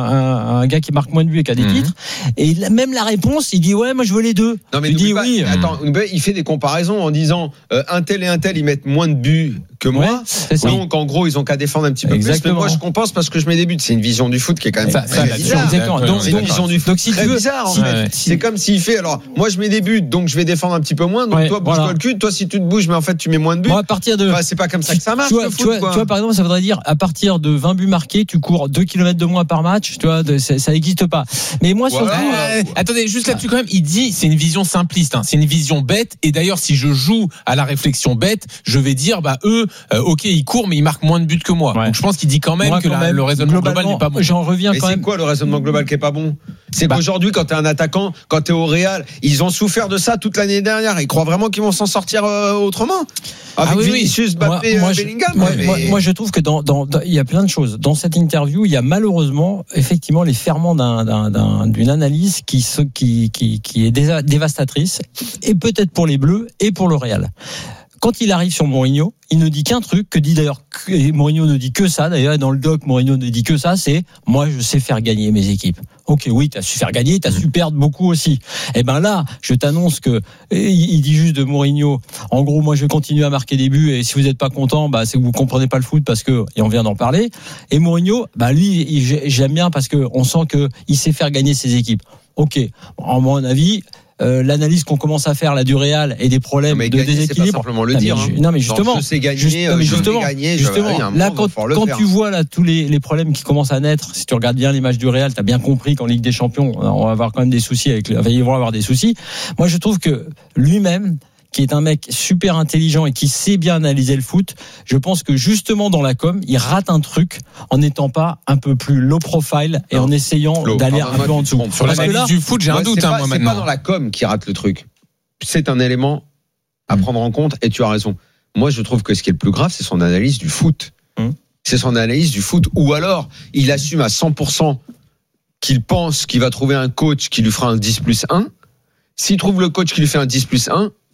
un gars qui marque moins de buts et qui a des titres. Et même la réponse, il dit ouais, moi je veux les deux. Non, mais il dit oui. Attends, il fait des comparaisons en disant un tel et un tel, ils mettent moins de buts que moi. Ouais, donc en gros, ils ont qu'à défendre un petit peu exactement. plus. Mais moi, je compense parce que je mets des buts. C'est une vision du foot qui est quand même ça, ça, très bizarre. Donc, c'est une vision du foot donc, si très veux, bizarre. En si, fait. ouais, c'est si. comme s'il fait. Alors, moi, je mets des buts, donc je vais défendre un petit peu moins. Donc ouais, toi, bouge-toi voilà. le cul. Toi, si tu te bouges, mais en fait, tu mets moins de buts. Bon, à partir de, enfin, c'est pas comme ça que ça marche. Tu vois, le foot, tu, vois, quoi. tu vois, par exemple, ça voudrait dire à partir de vingt buts marqués, tu cours deux kilomètres de moins par match. Tu vois, ça n'existe pas. Mais moi, voilà. surtout, euh, attendez, juste là-dessus quand même, il dit, c'est une vision simpliste. Hein, c'est une vision bête. Et d'ailleurs, si je joue à la réflexion bête, je vais dire, bah eux, euh, ok, ils courent, mais ils marquent moins de buts que moi. Ouais. Donc je pense qu'il dit quand même moi, que quand la, même, le raisonnement global n'est pas bon. J'en reviens mais quand c'est même. Quoi le raisonnement global qui est pas bon? C'est bah. qu'aujourd'hui, quand t'es un attaquant, quand t'es au Real, ils ont souffert de ça toute l'année dernière. Ils croient vraiment qu'ils vont s'en sortir euh, autrement. Avec ah oui, Vinicius, Mbappé, moi, moi, Bellingham. Moi, mais... moi, moi, je trouve que dans, dans, dans, il y a plein de choses. Dans cette interview, il y a malheureusement, effectivement, les ferments d'un, d'un, d'un, d'une analyse qui, qui, qui, qui est dévastatrice, et peut-être pour les Bleus et pour le Real. Quand il arrive sur Mourinho, il ne dit qu'un truc, que dit d'ailleurs, et Mourinho ne dit que ça, d'ailleurs, dans le doc, Mourinho ne dit que ça, c'est, moi, je sais faire gagner mes équipes. Ok, oui, t'as su faire gagner, t'as su perdre beaucoup aussi. Et ben là, je t'annonce que, il dit juste de Mourinho, en gros, moi, je vais continuer à marquer des buts, et si vous n'êtes pas content, bah, c'est que vous comprenez pas le foot parce que, et on vient d'en parler. Et Mourinho, bah, lui, il, j'aime bien parce que on sent que il sait faire gagner ses équipes. Ok, à mon avis, Euh, l'analyse qu'on commence à faire là du Real et des problèmes non, de gagner, déséquilibre. C'est pas simplement le dire. Non mais, hein. non, mais justement, je sais gagner, juste, non, mais justement, je vais gagner, justement je vais, là quand, quand tu vois là tous les, les problèmes qui commencent à naître, si tu regardes bien les matchs du Real, t'as bien compris qu'en Ligue des Champions, on va avoir quand même des soucis avec, il va y avoir des soucis. Moi, je trouve que lui-même, qui est un mec super intelligent et qui sait bien analyser le foot, je pense que justement dans la com, il rate un truc en n'étant pas un peu plus low profile et non. en essayant Flo, d'aller un peu en dessous. Sur l'analyse du foot, j'ai ouais, un doute. C'est, hein, pas, moi, c'est maintenant. pas dans la com qui rate le truc. C'est un élément à prendre en compte et tu as raison. Moi, je trouve que ce qui est le plus grave, c'est son analyse du foot. Hum. C'est son analyse du foot. Ou alors, il assume à cent pour cent qu'il pense qu'il va trouver un coach qui lui fera un dix plus un. S'il trouve le coach qui lui fait un dix plus un,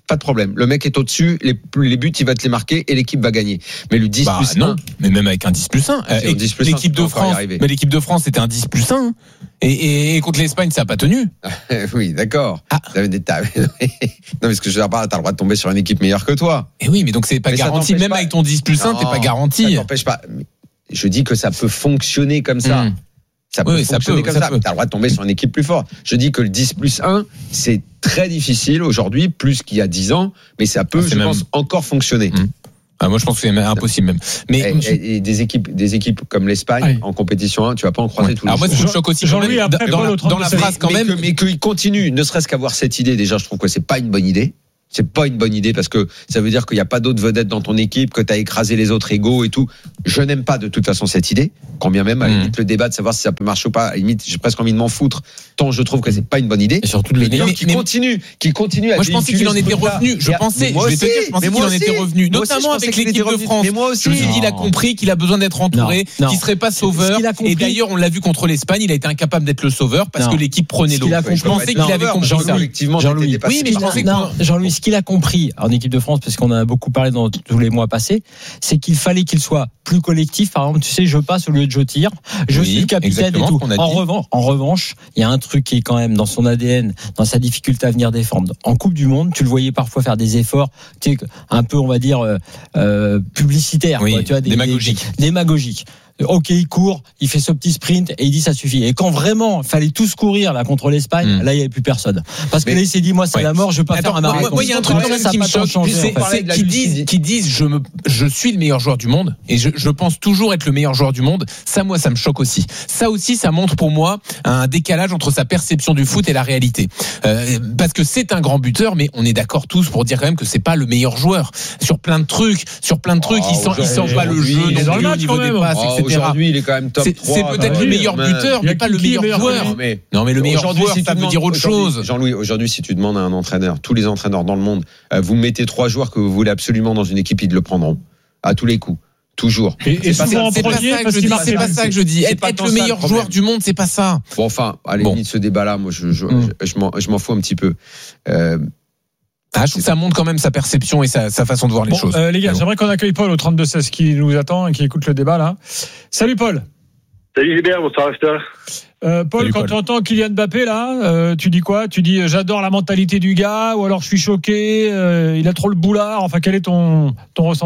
pas de problème. Le mec est au-dessus, les, les buts, il va te les marquer et l'équipe va gagner. Mais le dix bah, plus non, un. Mais même avec un dix plus un. Euh, dix plus l'équipe un, de France, mais l'équipe de France, c'était un dix plus un. Et, et, et contre l'Espagne, ça n'a pas tenu. Oui, d'accord. Ah. Des tas. Non, mais ce que je veux dire par là, t'as le droit de tomber sur une équipe meilleure que toi. Et oui, mais donc c'est pas mais garanti. Même pas. Avec ton dix plus un, non, t'es pas garanti. Ça t'empêche pas. Je dis que ça peut fonctionner comme ça. Mmh. Ça peut oui, fonctionner ça peut, comme ça. ça. T'as le droit de tomber sur une équipe plus forte. Je dis que le dix plus un, c'est très difficile aujourd'hui, plus qu'il y a dix ans, mais ça peut, ah, je même... pense, encore fonctionner. Mmh. Ah, moi, je pense que c'est impossible même. Mais et, et, et des équipes, des équipes comme l'Espagne oui. en compétition un, tu vas pas en croiser ouais. tous les Alors jours. moi, ce qui me choque aussi, Jean-Louis, après, dans, dans, dans la phrase quand mais même, que, mais qu'il continue, ne serait-ce qu'avoir cette idée. Déjà, je trouve que c'est pas une bonne idée. C'est pas une bonne idée parce que ça veut dire qu'il n'y a pas d'autres vedettes dans ton équipe, que tu as écrasé les autres égaux et tout. Je n'aime pas de toute façon cette idée. Quand bien même, à la limite, mmh. le débat de savoir si ça peut marcher ou pas, à la limite, j'ai presque envie de m'en foutre. Tant je trouve que c'est pas une bonne idée. Et surtout le mais, qui mais, continue, qui continue à moi, je pensais qu'il en était revenu. Je pensais, je vais te dire, je pensais qu'il en était revenu. Notamment avec l'équipe de France. Mais moi aussi. Je me suis dit, il a compris qu'il a besoin d'être entouré, qu'il serait pas sauveur. Et d'ailleurs, on l'a vu contre l'Espagne, il a été incapable d'être le sauveur parce que l'équipe prenait l'eau. Je pensais qu'il avait compris ça. Jean-Louis, oui, mais je pensais que Jean-Louis, ce qu'il a compris en équipe de France, parce qu'on en a beaucoup parlé dans tous les mois passés, c'est qu'il fallait qu'il soit plus collectif. Par exemple, tu sais, je passe au lieu de je tire, je oui, suis le capitaine et tout. En revanche, en revanche, il y a un truc qui est quand même dans son A D N, dans sa difficulté à venir défendre. En Coupe du Monde, tu le voyais parfois faire des efforts, tu sais, un peu, on va dire, euh, euh, publicitaires, oui, quoi, tu vois, des, démagogiques. Des, démagogiques. Ok, il court, il fait ce petit sprint et il dit ça suffit. Et quand vraiment il fallait tous courir là contre l'Espagne, mmh. là il y avait plus personne. Parce que mais, là il s'est dit moi c'est ouais. la mort, je veux pas Attends, faire un marathon. Moi il y a un truc quand même qui me choque, c'est, c'est qui disent qui disent je me je suis le meilleur joueur du monde et je, je pense toujours être le meilleur joueur du monde. Ça moi ça me choque aussi. Ça aussi ça montre pour moi un décalage entre sa perception du foot et la réalité. Euh, parce que c'est un grand buteur, mais on est d'accord tous pour dire quand même que c'est pas le meilleur joueur sur plein de trucs, sur plein de trucs. Oh, il sent il sent pas le jeu non plus au niveau des passes, et cetera. Aujourd'hui, il est quand même top c'est, trois. C'est peut-être bah, le meilleur oui, buteur, mais pas le meilleur joueur. Non, mais, non, mais le meilleur joueur, si ça veut dire autre chose. Jean-Louis, aujourd'hui, si tu demandes à un entraîneur, tous les entraîneurs dans le monde, euh, vous mettez trois joueurs que vous voulez absolument dans une équipe, ils le prendront. À tous les coups. Toujours. Et, et souvent en premier, parce qu'il c'est pas ça que je dis. Être, être le meilleur le joueur du monde, c'est pas ça. Bon, enfin, à la limite, bon. ce débat-là, moi, je, je, mm. je, je, m'en, je m'en fous un petit peu. Euh, Ah, je trouve que ça montre quand même sa perception et sa, sa façon de voir les bon, choses. Euh, les gars, bon. j'aimerais qu'on accueille Paul au trente-deux seize qui nous attend et qui écoute le débat là. Salut Paul. Salut Gilbert, bonsoir After. Euh, Paul, Salut, quand Paul. tu entends Kylian Mbappé là, euh, tu dis quoi ? Tu dis j'adore la mentalité du gars ou alors je suis choqué, euh, il a trop le boulard. Enfin, quel est ton ton ressenti ?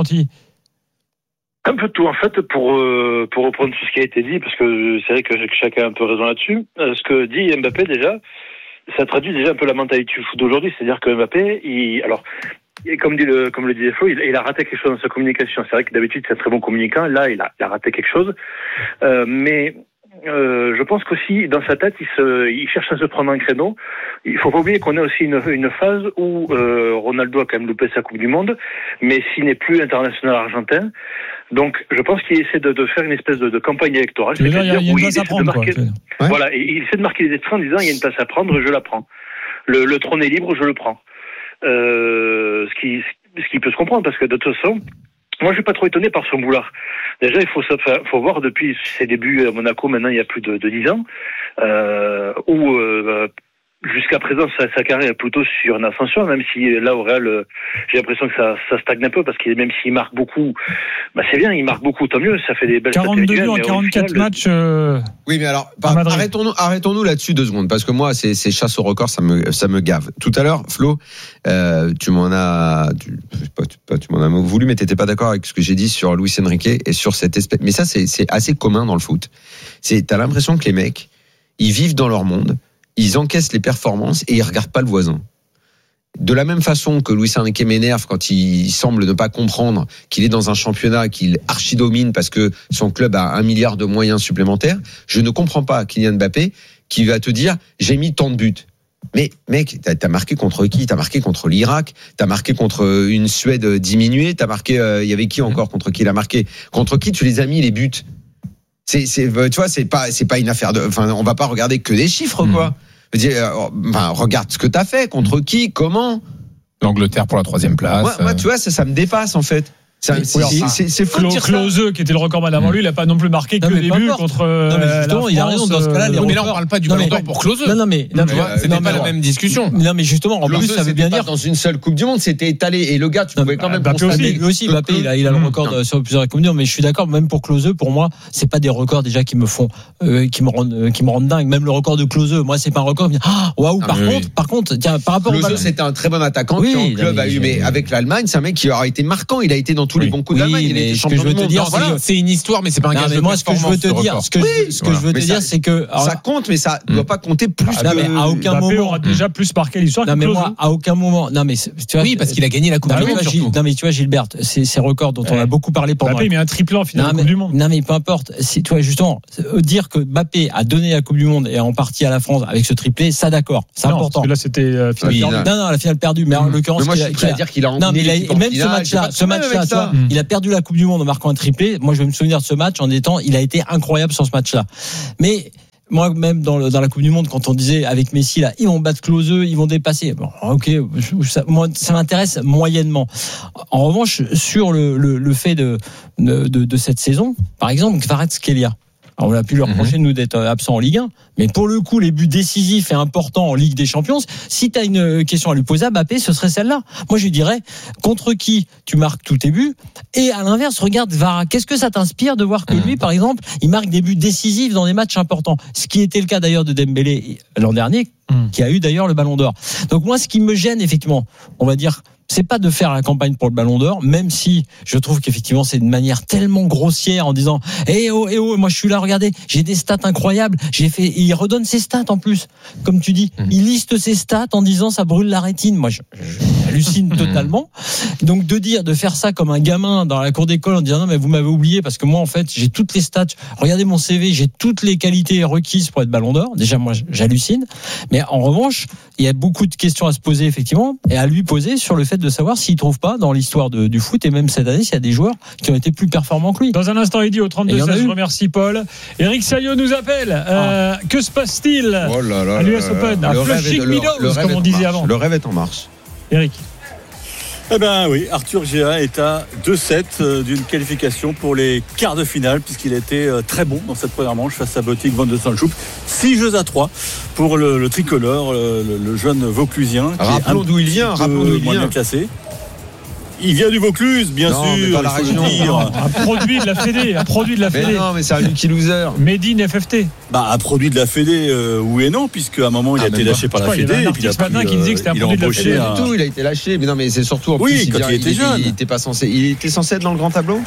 Un peu tout en fait pour euh, pour reprendre tout ce qui a été dit parce que c'est vrai que chacun a un peu raison là-dessus. Euh, ce que dit Mbappé déjà, ça traduit déjà un peu la mentalité du foot d'aujourd'hui, c'est-à-dire que Mbappé, il alors et comme dit le comme le disait Flo, il, il a raté quelque chose dans sa communication. C'est vrai que d'habitude c'est un très bon communicant, là il a, il a raté quelque chose, euh, mais Euh, je pense qu'aussi dans sa tête il se, il cherche à se prendre un créneau. Il faut pas oublier qu'on a aussi une, une phase où euh, Ronaldo a quand même loupé sa Coupe du Monde, mais s'il n'est plus international argentin. Donc je pense qu'il essaie de, de faire une espèce de, de campagne électorale. C'est dire, il y a, il y a une place à prendre. Marquer, quoi, ouais. Voilà, et il essaie de marquer les esprits en disant il y a une place à prendre, je la prends. Le, le trône est libre, je le prends. Euh, ce qui, ce qui peut se comprendre parce que de toute façon. Moi, je suis pas trop étonné par son boulard. Déjà, il faut, faut voir depuis ses débuts à Monaco, maintenant il y a plus de, de dix ans, euh, où euh, jusqu'à présent sa, sa carrière est plutôt sur une ascension, même si là au Real, euh, j'ai l'impression que ça, ça stagne un peu parce que même s'il marque beaucoup, bah c'est bien, il marque beaucoup, tant mieux, ça fait des belles quarante-deux buts en quarante-quatre matchs. Euh, oui, mais alors par, arrêtons-nous, arrêtons-nous là-dessus deux secondes parce que moi, ces, ces chasses au record, ça me, ça me gave. Tout à l'heure, Flo, euh, tu m'en as, tu, pas, tu, pas, tu m'en as voulu, mais t'étais pas d'accord avec ce que j'ai dit sur Luis Enrique et sur cette espèce. Mais ça, c'est, c'est assez commun dans le foot. C'est, t'as l'impression que les mecs, ils vivent dans leur monde. Ils encaissent les performances et ils regardent pas le voisin. De la même façon que Luis Enrique m'énerve quand il semble ne pas comprendre qu'il est dans un championnat qu'il archi-domine parce que son club a un milliard de moyens supplémentaires, je ne comprends pas Kylian Mbappé qui va te dire j'ai mis tant de buts. Mais mec, t'as, t'as marqué contre qui ? T'as marqué contre l'Irak, t'as marqué contre une Suède diminuée, t'as marqué, il euh, y avait qui encore contre qui il a marqué ? Contre qui tu les as mis les buts ? C'est, c'est, tu vois, c'est pas, c'est pas une affaire de, enfin, on va pas regarder que des chiffres, quoi. Mmh. Je veux dire, enfin, regarde ce que t'as fait, contre qui, comment. L'Angleterre pour la troisième place. Moi, moi tu vois, ça, ça me dépasse, en fait. C'est, c'est, c'est, c'est, c'est fou de dire ça. Klose, qui était le recordman avant lui, il n'a pas non plus marqué que des buts contre. Non, mais justement, il a raison dans ce cas-là. Les mais là, on parle pas du Ballon d'Or pour Klose. Non, non, mais c'était pas la même discussion. Non, mais justement, en plus, ça veut bien dire dans une seule Coupe du Monde, c'était étalé et le gars, tu pouvais quand même constater. Lui aussi, Mbappé, il a, il a le record sur plusieurs Coupes du Monde, mais je suis d'accord, même pour Klose, pour moi, c'est pas des records déjà qui me font, qui me rendent, qui me rendent dingue. Même le record de Klose, moi, c'est pas un record. Waouh. Par contre, par contre, tiens, par rapport au Klose, c'était un très bon attaquant qui en club a eu, mais avec l'Allemagne, c'est un mec qui aura été marquant. Il a été dans tous les bons coups de l'Allemagne. Il était champion du monde. Dire, voilà. C'est une histoire, mais c'est pas un gage de moi, ce que je veux te dire, ce que, oui, je, ce que voilà. je veux te mais dire, ça, c'est que alors, ça compte, mais ça ne doit pas compter plus. Ah, non, mais à aucun Mbappé moment aura déjà plus marqué l'histoire. Non, mais moi, à aucun moment. Non, mais tu vois, oui, parce qu'il a gagné la Coupe du Monde. Non, mais tu vois, Gilbert, c'est ces records dont on a beaucoup parlé pendant. Mbappé, il met un triplé en finale de Coupe du Monde. Non, mais peu importe. Tu vois, justement, dire que Mbappé a donné la Coupe du Monde et en partie à la France avec ce triplé, ça d'accord, c'est important. Là, c'était finale perdue. Non, non, la finale perdue, mais en l'occurrence, moi, je voudrais dire qu'il a. Non, mais même ce match-là, ce match-là, tu vois, il a perdu la Coupe du Monde en marquant un triplé. Moi, je vais me souvenir de ce match en étant, il a été incroyable sur ce match-là. Mais moi, même dans, le, dans la Coupe du Monde, quand on disait avec Messi, là, ils vont battre Klose, ils vont dépasser. Bon, ok, ça, moi, ça m'intéresse moyennement. En revanche, sur le, le, le fait de, de, de, de cette saison, par exemple, Kvaratskhelia. On a pu leur reprocher de nous d'être absents en Ligue un, mais pour le coup, les buts décisifs et importants en Ligue des Champions, si tu as une question à lui poser à Mbappé, ce serait celle-là. Moi, je lui dirais, contre qui tu marques tous tes buts, et à l'inverse, regarde Vara, qu'est-ce que ça t'inspire de voir que lui, par exemple, il marque des buts décisifs dans des matchs importants, ce qui était le cas d'ailleurs de Dembélé l'an dernier, qui a eu d'ailleurs le Ballon d'Or. Donc moi, ce qui me gêne, effectivement, on va dire, c'est pas de faire la campagne pour le Ballon d'Or, même si je trouve qu'effectivement c'est une manière tellement grossière en disant eh oh eh oh moi je suis là, regardez, j'ai des stats incroyables, j'ai fait, et il redonne ses stats en plus, comme tu dis, il liste ses stats en disant ça brûle la rétine. Moi je, je hallucine totalement. Donc de dire, de faire ça comme un gamin dans la cour d'école en disant non mais vous m'avez oublié parce que moi en fait j'ai toutes les stats, regardez mon C V, j'ai toutes les qualités requises pour être Ballon d'Or. Déjà moi j'hallucine, mais en revanche il y a beaucoup de questions à se poser effectivement et à lui poser sur le fait de savoir s'il trouve pas dans l'histoire de, du foot et même cette année s'il y a des joueurs qui ont été plus performants que lui. Dans un instant, il dit au trente-deux seize, je remercie Paul. Eric Saillot nous appelle. Euh, ah. Que se passe-t-il oh là là à l'U S Open, à Flushing Meadows, comme on disait avant. Le rêve est en marche. Eric. Eh ben oui, Arthur Géa est à deux sept d'une qualification pour les quarts de finale puisqu'il a été très bon dans cette première manche face à Botic Van de Sanchouk. six jeux à trois pour le, le tricolore, le, le jeune Vauclusien. Rappelons d'où il vient, rappelons d'où il vient. Classé. Il vient du Vaucluse, bien non, sûr. Pas la région. Un produit de la Fédé, un produit de la Fédé. Mais non, mais c'est un lucky loser. Made in F F T. Bah, un produit de la Fédé, euh, oui et non, puisque à un moment il ah, a été lâché par la Fédé. Il y a un article ce matin qui disait que c'était un produit de la Fédé. Pas du tout, il a été lâché. Mais non, mais c'est surtout en oui, plus. quand il, il était jeune. Il était pas censé. Il était censé être dans le grand tableau.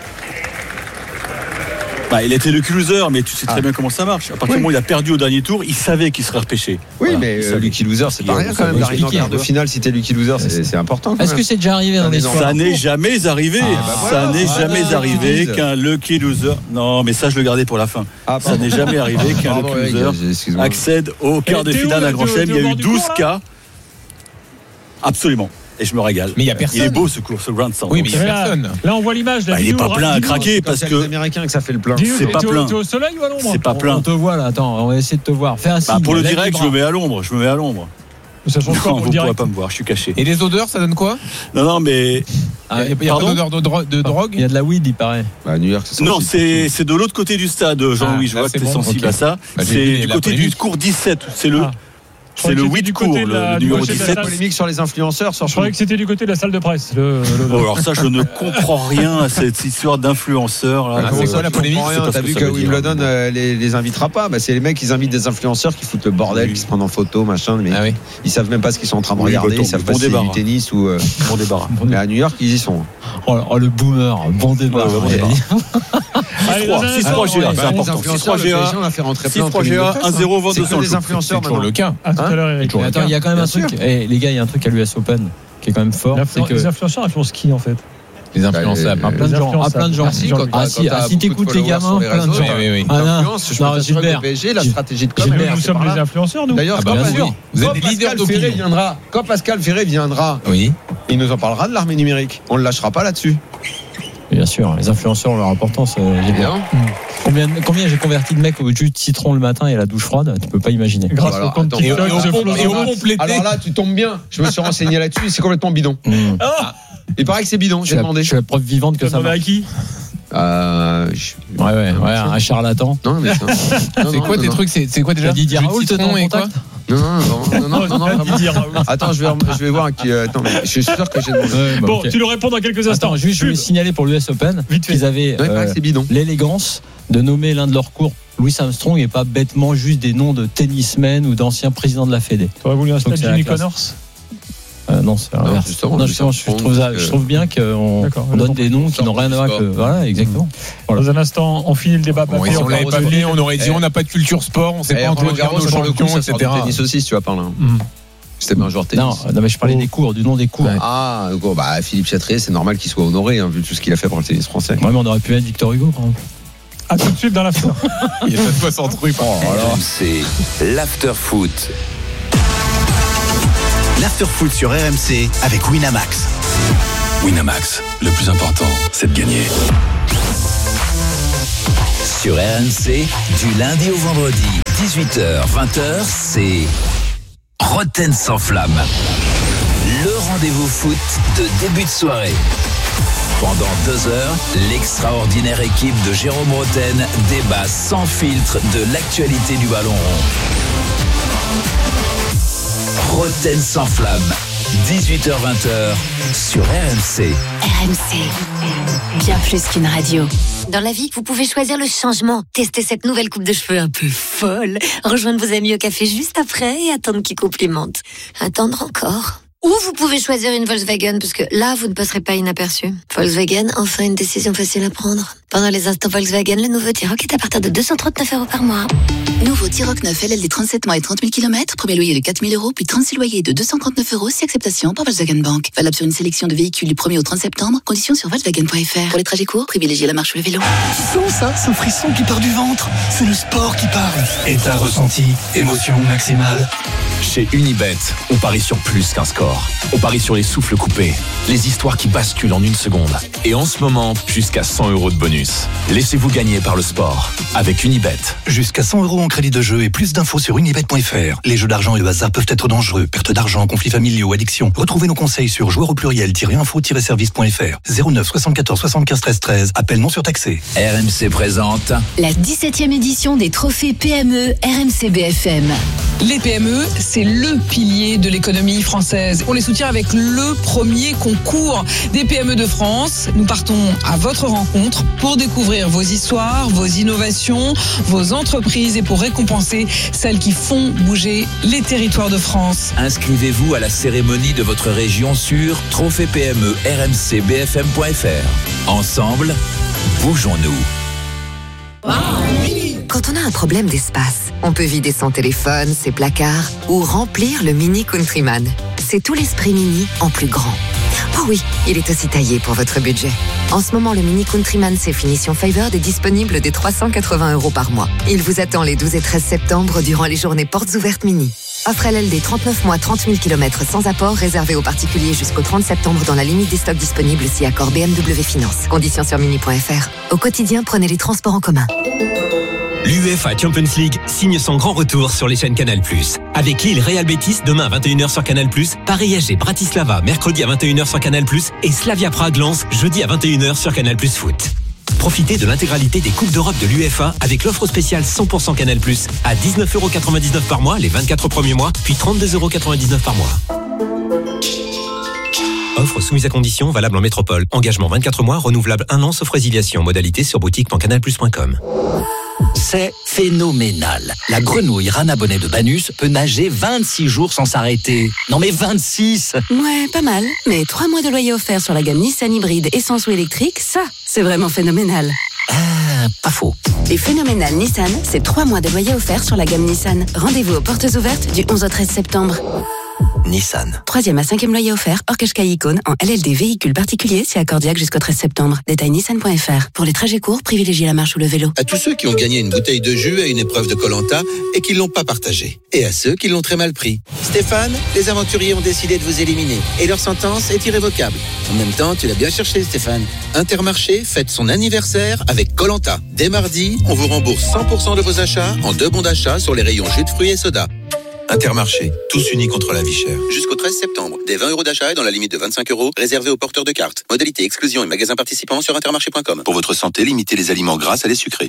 Bah, il était le loser, mais tu sais très ah. bien comment ça marche. À partir oui. du moment où il a perdu au dernier tour, il savait qu'il serait repêché. Oui, voilà. mais euh, lucky loser, c'est pas rien quand même d'arriver en quart de finale si t'es lucky loser, c'est, c'est important. Est-ce que c'est déjà arrivé dans l'histoire ? Ça n'est jamais arrivé. Ah, bah voilà. Ça n'est ah, jamais ah, arrivé qu'un lucky loser. Non, mais ça je le gardais pour la fin. Ah, ça n'est jamais arrivé qu'un lucky loser accède au quart de finale à Grand Chelem. Il y a eu douze cas. Absolument. Et je me régale. Mais il y a personne. Il est beau ce cours, ce Grand Sound. Oui, mais il y a personne. Là, on voit l'image. Bah, il est pas plein à craquer parce que. C'est les Américains que ça fait le plein. C'est pas plein. T'es au soleil ou à l'ombre ? C'est pas plein. On te voit là. Attends, on va essayer de te voir. Fais un signe. Bah, pour le direct, je me mets à l'ombre. Je me mets à l'ombre. Ça change quoi ? Vous ne pourrez pas me voir. Je suis caché. Et les odeurs, ça donne quoi ? Non, non, mais. Ah, il n'y a, a pas d'odeur de, dro- de drogue ? Il y a de la weed, il paraît. Bah, à New York, c'est non, c'est, c'est de l'autre côté du stade, Jean-Louis. Ah, je vois que tu es bon, sensible okay. à ça. Bah, c'est du côté du cours dix-sept. C'est le. Ah. C'est le huit cours, le numéro dix-sept. Polémique sur les influenceurs. Je croyais que c'était du côté de la salle de presse. Le, le... Bon, alors ça, je ne comprends rien à cette histoire d'influenceurs. Là. Ah, c'est quoi la polémique ? T'as vu que Wimbledon euh, les, les invitera pas. Bah, c'est les mecs, ils invitent des influenceurs qui foutent le bordel, oui. qui se prennent en photo, machin. Mais ah, oui. ils savent même pas ce qu'ils sont en train de oui, regarder. Ils savent pas si c'est du tennis ou. Euh... Bon débarras. Mais à New York, ils y sont. Oh, oh le boomer, bon débarras. six trois G A, c'est important. six trois G A, un zéro Van de Sanchouk. C'est toujours le cas. À tout à l'heure, Eric. Attends, il y a quand même un truc. Eh, les gars, il y a un truc à l'U S Open qui est quand même fort. C'est que les influenceurs influencent qui en fait ? Les influençables. Bah, plein de gens. Ah, plein de gens. Ah, si, ah, si t'écoutes les gamins, plein de gens. Oui, oui, oui. Ah, non, Gilbert. La stratégie de com. Nous sommes des influenceurs, nous. D'ailleurs, quand Pascal Ferré viendra, quand Pascal Ferré viendra, il nous en parlera de l'armée numérique. On ne lâchera pas là-dessus. Bien sûr, les influenceurs ont leur importance. Euh, bien. Combien, combien j'ai converti de mecs au jus de citron le matin et à la douche froide, tu peux pas imaginer. Grâce au compte TikTok, et au complété. Alors là, tu tombes bien. Je me suis renseigné là-dessus, c'est complètement bidon. Mm. Ah Il paraît que c'est bidon, j'ai demandé. Je suis la preuve vivante que ça marche. À qui Euh, je... Ouais, ouais, ouais, un charlatan. Non, mais ça... non, c'est quoi non, tes non. trucs c'est, c'est quoi déjà Didier Raoult et quoi Non, non, non, non, non, non, non. Attends, je vais, je vais voir qui. Attends, mais je suis sûr que j'ai demandé. Ouais, bah, bon, okay. Tu le réponds dans quelques instants. Attends, juste, je vais signaler pour l'U S Open Vite qu'ils avaient ouais, euh, l'élégance de nommer l'un de leurs cours Louis Armstrong et pas bêtement juste des noms de tennismen ou d'anciens présidents de la Fédé. Tu aurais voulu un stade Jimmy Connors Euh, non, c'est non, justement, non, justement, je, trouve ça, je trouve bien qu'on on donne des noms qui n'ont rien à voir que. Voilà, exactement. Voilà. Dans un instant, on finit le débat. Bon, si on l'avait pas fait, on aurait dit on n'a pas de culture sport, on ne sait pas Roland Garros sur le coup, et cetera. Tennis aussi, si tu vas par là. C'était un joueur de tennis. Non, non, mais je parlais des cours, du nom des cours. Ah, bah Philippe Chatrier, c'est normal qu'il soit honoré, hein, vu tout ce qu'il a fait pour le tennis français. Ouais, mais on aurait pu mettre Victor Hugo, par exemple. A tout de suite dans l'after. Il y a cette fois sans truc. C'est l'after foot. L'after foot sur R M C avec Winamax. Winamax, le plus important, c'est de gagner. Sur R M C, du lundi au vendredi, dix-huit heures vingt heures, c'est Roten sans flamme. Le rendez-vous foot de début de soirée. Pendant deux heures, l'extraordinaire équipe de Jérôme Roten débat sans filtre de l'actualité du ballon rond. Roten sans flamme, dix-huit heures vingt sur R M C. R M C, bien plus qu'une radio. Dans la vie, vous pouvez choisir le changement. Tester cette nouvelle coupe de cheveux un peu folle. Rejoindre vos amis au café juste après et attendre qu'ils complimentent. Attendre encore. Ou vous pouvez choisir une Volkswagen, parce que là, vous ne passerez pas inaperçu. Volkswagen, enfin une décision facile à prendre. Pendant les instants Volkswagen, le nouveau T-Roc est à partir de deux cent trente-neuf euros par mois. Nouveau T-Roc neuf L L D trente-sept mois et trente mille kilomètres. Premier loyer de quatre mille euros, puis trente-six loyers de deux cent trente-neuf euros, si acceptation par Volkswagen Bank. Valable sur une sélection de véhicules du premier au trente septembre. Conditions sur Volkswagen point F R. Pour les trajets courts, privilégiez la marche ou le vélo. Tu sens ça, ce frisson qui part du ventre? C'est le sport qui parle. État ressenti, émotion maximale. Chez Unibet, on parie sur plus qu'un score. On parie sur les souffles coupés, les histoires qui basculent en une seconde. Et en ce moment, jusqu'à cent euros de bonus. Laissez-vous gagner par le sport avec Unibet. Jusqu'à cent euros en crédit de jeu et plus d'infos sur unibet point F R. Les jeux d'argent et le hasard peuvent être dangereux. Perte d'argent, conflits familiaux, addiction. Retrouvez nos conseils sur joueurs au pluriel-info-service point F R. zéro neuf soixante-quatorze soixante-quinze treize treize. Appel non surtaxé. R M C présente la dix-septième édition des trophées P M E R M C B F M. Les P M E, c'est le pilier de l'économie française. On les soutient avec le premier concours des P M E de France. Nous partons à votre rencontre pour découvrir vos histoires, vos innovations, vos entreprises et pour récompenser celles qui font bouger les territoires de France. Inscrivez-vous à la cérémonie de votre région sur trophée P M E R M C B F M point F R. Ensemble, bougeons-nous. Quand on a un problème d'espace, on peut vider son téléphone, ses placards ou remplir le Mini Countryman. C'est tout l'esprit Mini en plus grand. Oh oui, il est aussi taillé pour votre budget. En ce moment, le Mini Countryman C Finition Favored est disponible dès trois cent quatre-vingts euros par mois. Il vous attend les douze et treize septembre durant les journées portes ouvertes Mini. Offre L L D trente-neuf mois, trente mille kilomètres sans apport, réservé aux particuliers jusqu'au trente septembre dans la limite des stocks disponibles si accord B M W Finance. Conditions sur mini point F R. Au quotidien, prenez les transports en commun. L'UEFA Champions League signe son grand retour sur les chaînes Canal plus. Avec Lille Real Betis demain à vingt et une heures sur Canal plus, Paris S G Bratislava mercredi à vingt et une heures sur Canal plus et Slavia Prague Lens jeudi à vingt et une heures sur Canal plus Foot. Profitez de l'intégralité des Coupes d'Europe de l'UEFA avec l'offre spéciale cent pour cent Canal plus à dix-neuf euros quatre-vingt-dix-neuf par mois les vingt-quatre premiers mois, puis trente-deux euros quatre-vingt-dix-neuf par mois. Offre soumise à condition, valable en métropole. Engagement vingt-quatre mois, renouvelable un an sauf résiliation. Modalité sur boutique point canal plus point com. C'est phénoménal. La grenouille Rana Bonnet de Banus peut nager vingt-six jours sans s'arrêter. Non mais vingt-six! Ouais, pas mal. Mais trois mois de loyer offert sur la gamme Nissan hybride essence ou électrique, ça, c'est vraiment phénoménal. Ah, pas faux. Et phénoménal Nissan, c'est trois mois de loyer offert sur la gamme Nissan. Rendez-vous aux portes ouvertes du onze au treize septembre. Nissan. Troisième à cinquième loyer offert, hors Qashqai Icône, en L L D véhicule particulier, c'est accordiaque jusqu'au treize septembre. Détail nissan point F R. Pour les trajets courts, privilégiez la marche ou le vélo. À tous ceux qui ont gagné une bouteille de jus à une épreuve de Koh-Lanta et qui l'ont pas partagée. Et à ceux qui l'ont très mal pris. Stéphane, les aventuriers ont décidé de vous éliminer. Et leur sentence est irrévocable. En même temps, tu l'as bien cherché, Stéphane. Intermarché fête son anniversaire avec Koh-Lanta. Dès mardi, on vous rembourse cent pour cent de vos achats en deux bons d'achat sur les rayons jus de fruits et soda. Intermarché, tous unis contre la vie chère. Jusqu'au treize septembre, des vingt euros d'achat et dans la limite de vingt-cinq euros, réservés aux porteurs de cartes. Modalité, exclusion et magasins participants sur intermarché point com. Pour votre santé, limitez les aliments gras à les sucrés.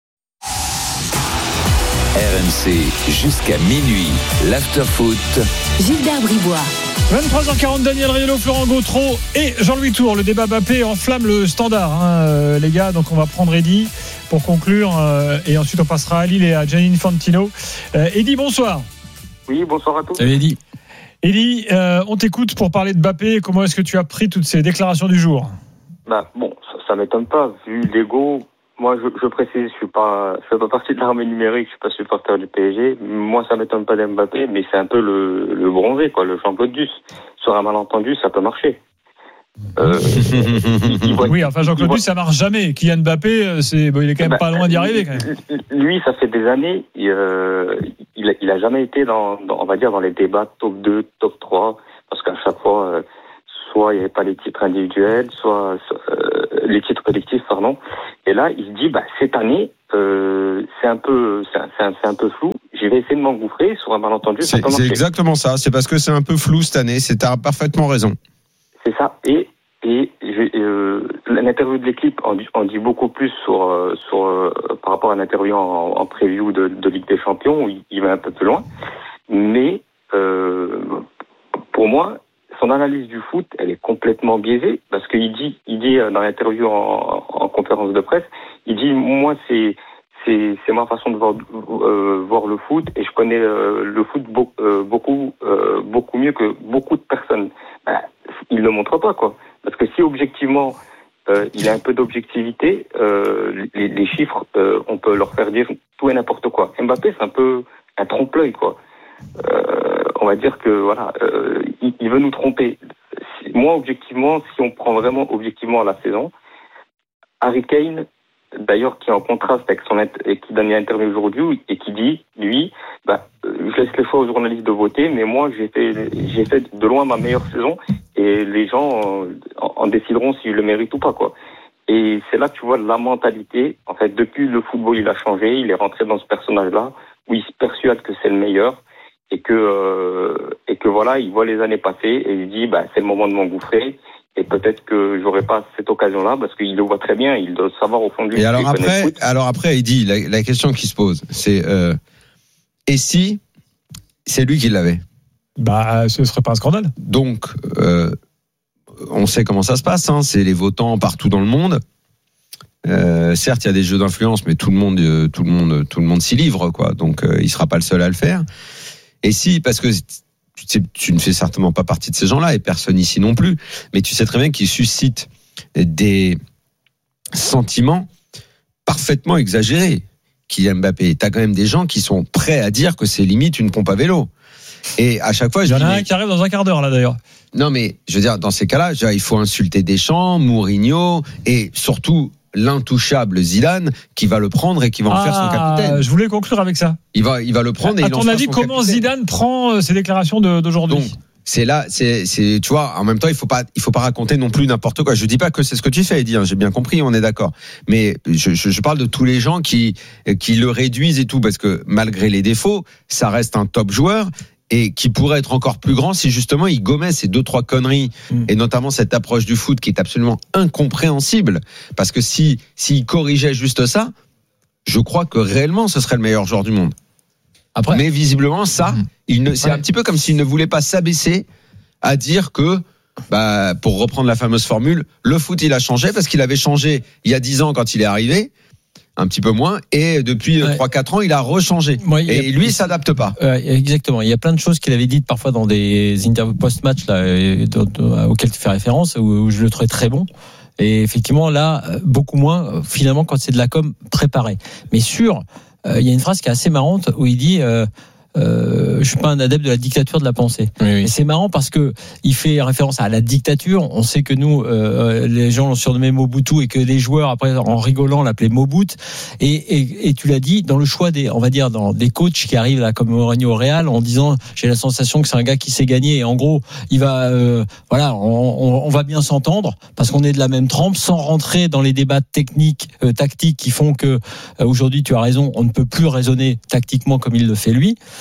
R M C, jusqu'à minuit, l'after-foot. Gilbert Bribois. vingt-trois heures quarante, Daniel Riolo, Florent Gautreau et Jean-Louis Tour. Le débat Mbappé enflamme le standard, hein, euh, les gars. Donc on va prendre Eddy pour conclure euh, et ensuite on passera à Lille et à Gianni Infantino. Euh, Eddy, bonsoir. Oui, bonsoir à tous. Salut Eddy. Eddy, euh, on t'écoute pour parler de Mbappé. Comment est-ce que tu as pris toutes ces déclarations du jour? Bah bon, ça, ça m'étonne pas vu l'ego. Moi, je, je précise, je suis pas, je fais pas partie de l'armée numérique, je suis pas supporter du P S G. Moi, ça m'étonne pas d'Mbappé, mais c'est un peu le, le bronzé, quoi, le Jean-Claude Duss. Sur un malentendu, ça peut marcher. Euh, il, il voit, oui, enfin Jean-Claude Duss, ça marche jamais. Kylian Mbappé, c'est, bon, il est quand même bah, pas loin d'y arriver. Quand même. Lui, ça fait des années, il, euh, il, a, il a jamais été dans, dans, on va dire, dans les débats top deux, top trois, parce qu'à chaque fois. Euh, soit il n'y avait pas les titres individuels, soit euh, les titres collectifs, pardon. Et là, il se dit, bah, cette année, euh, c'est un peu, c'est un, c'est un, c'est un peu flou. Je vais essayer de m'engouffrer sur un malentendu. C'est, ça c'est exactement ça. C'est parce que c'est un peu flou cette année. C'est, t'as parfaitement raison. C'est ça. Et et je, euh, l'interview de l'équipe en dit, en dit beaucoup plus sur euh, sur euh, par rapport à l'interview en, en preview de, de Ligue des Champions où il, il va un peu plus loin. Mais euh, pour moi. Son analyse du foot, elle est complètement biaisée parce qu'il dit, il dit dans l'interview en, en conférence de presse, il dit moi c'est c'est c'est ma façon de voir euh, voir le foot et je connais euh, le foot be- euh, beaucoup euh, beaucoup mieux que beaucoup de personnes. Ben, il le montre pas quoi, parce que si objectivement euh, il a un peu d'objectivité, euh, les, les chiffres euh, on peut leur faire dire tout et n'importe quoi. Mbappé c'est un peu un trompe-l'œil quoi. Euh, on va dire que voilà, euh, il, il veut nous tromper. Moi, objectivement, si on prend vraiment objectivement la saison, Harry Kane, d'ailleurs, qui est en contraste avec son et qui donne une interview aujourd'hui et qui dit, lui, bah, je laisse le choix aux journalistes de voter, mais moi, j'ai fait, j'ai fait de loin ma meilleure saison et les gens en, en décideront s'ils le méritent ou pas, quoi. Et c'est là que tu vois la mentalité. En fait, depuis le football, il a changé. Il est rentré dans ce personnage-là où il se persuade que c'est le meilleur. Et que euh, et que voilà, il voit les années passer et il dit bah c'est le moment de m'engouffrer et peut-être que j'aurai pas cette occasion-là parce qu'il le voit très bien, il doit savoir au fond de lui. Et alors après, alors après, il dit la, la question qui se pose, c'est euh, et si c'est lui qui l'avait? Bah, ce serait pas un scandale. Donc, euh, on sait comment ça se passe, hein, c'est les votants partout dans le monde. Euh, certes, il y a des jeux d'influence, mais tout le monde, euh, tout le monde, tout le monde s'y livre, quoi. Donc, euh, il sera pas le seul à le faire. Et si, parce que tu, sais, tu ne fais certainement pas partie de ces gens-là, et personne ici non plus, mais tu sais très bien qu'ils suscitent des sentiments parfaitement exagérés. Kylian Mbappé, t'as quand même des gens qui sont prêts à dire que c'est limite une pompe à vélo. Et à chaque fois, il y je en dis, a un mais... qui arrive dans un quart d'heure là d'ailleurs. Non, mais je veux dire, dans ces cas-là, il faut insulter Deschamps, Mourinho et surtout l'intouchable Zidane qui va le prendre et qui va en ah, faire son capitaine. Je voulais conclure avec ça. Il va, il va le prendre et à il en ton fera avis, son comment capitaine. Zidane prend ces déclarations de, d'aujourd'hui? Donc, c'est là, c'est, c'est, tu vois, en même temps, il faut pas, il faut pas raconter non plus n'importe quoi. Je dis pas que c'est ce que tu fais, Eddy, hein, j'ai bien compris, on est d'accord. Mais je, je, je parle de tous les gens qui, qui le réduisent et tout, parce que malgré les défauts, ça reste un top joueur. Et qui pourrait être encore plus grand si justement il gommait ces deux trois conneries mmh. et notamment cette approche du foot qui est absolument incompréhensible parce que si s'il corrigeait juste ça, je crois que réellement ce serait le meilleur joueur du monde. Après, mais visiblement ça, mmh. il ne, c'est ouais. un petit peu comme s'il ne voulait pas s'abaisser à dire que bah pour reprendre la fameuse formule, le foot il a changé parce qu'il avait changé il y a dix ans quand il est arrivé. Un petit peu moins, et depuis ouais. trois quatre ans, il a rechangé. Ouais, et a, lui, il s'adapte pas. Euh, exactement. Il y a plein de choses qu'il avait dites parfois dans des interviews post-match là, auxquelles tu fais référence, où, où je le trouvais très bon. Et effectivement, là, beaucoup moins, finalement, quand c'est de la com préparée. Mais sûr, euh, il y a une phrase qui est assez marrante où il dit... Euh, Euh, je suis pas un adepte de la dictature de la pensée. Oui, oui. Et c'est marrant parce que il fait référence à la dictature. On sait que nous, euh, les gens l'ont surnommé Mobutu et que les joueurs après, en rigolant, l'appelaient Mobutu. Et, et, et tu l'as dit, dans le choix des, on va dire, dans des coachs qui arrivent là comme Mourinho au Real, en disant, j'ai la sensation que c'est un gars qui sait gagner. Et en gros, il va, euh, voilà, on, on, on va bien s'entendre parce qu'on est de la même trempe, sans rentrer dans les débats techniques, euh, tactiques qui font que euh, aujourd'hui, tu as raison, on ne peut plus raisonner tactiquement comme il le fait lui.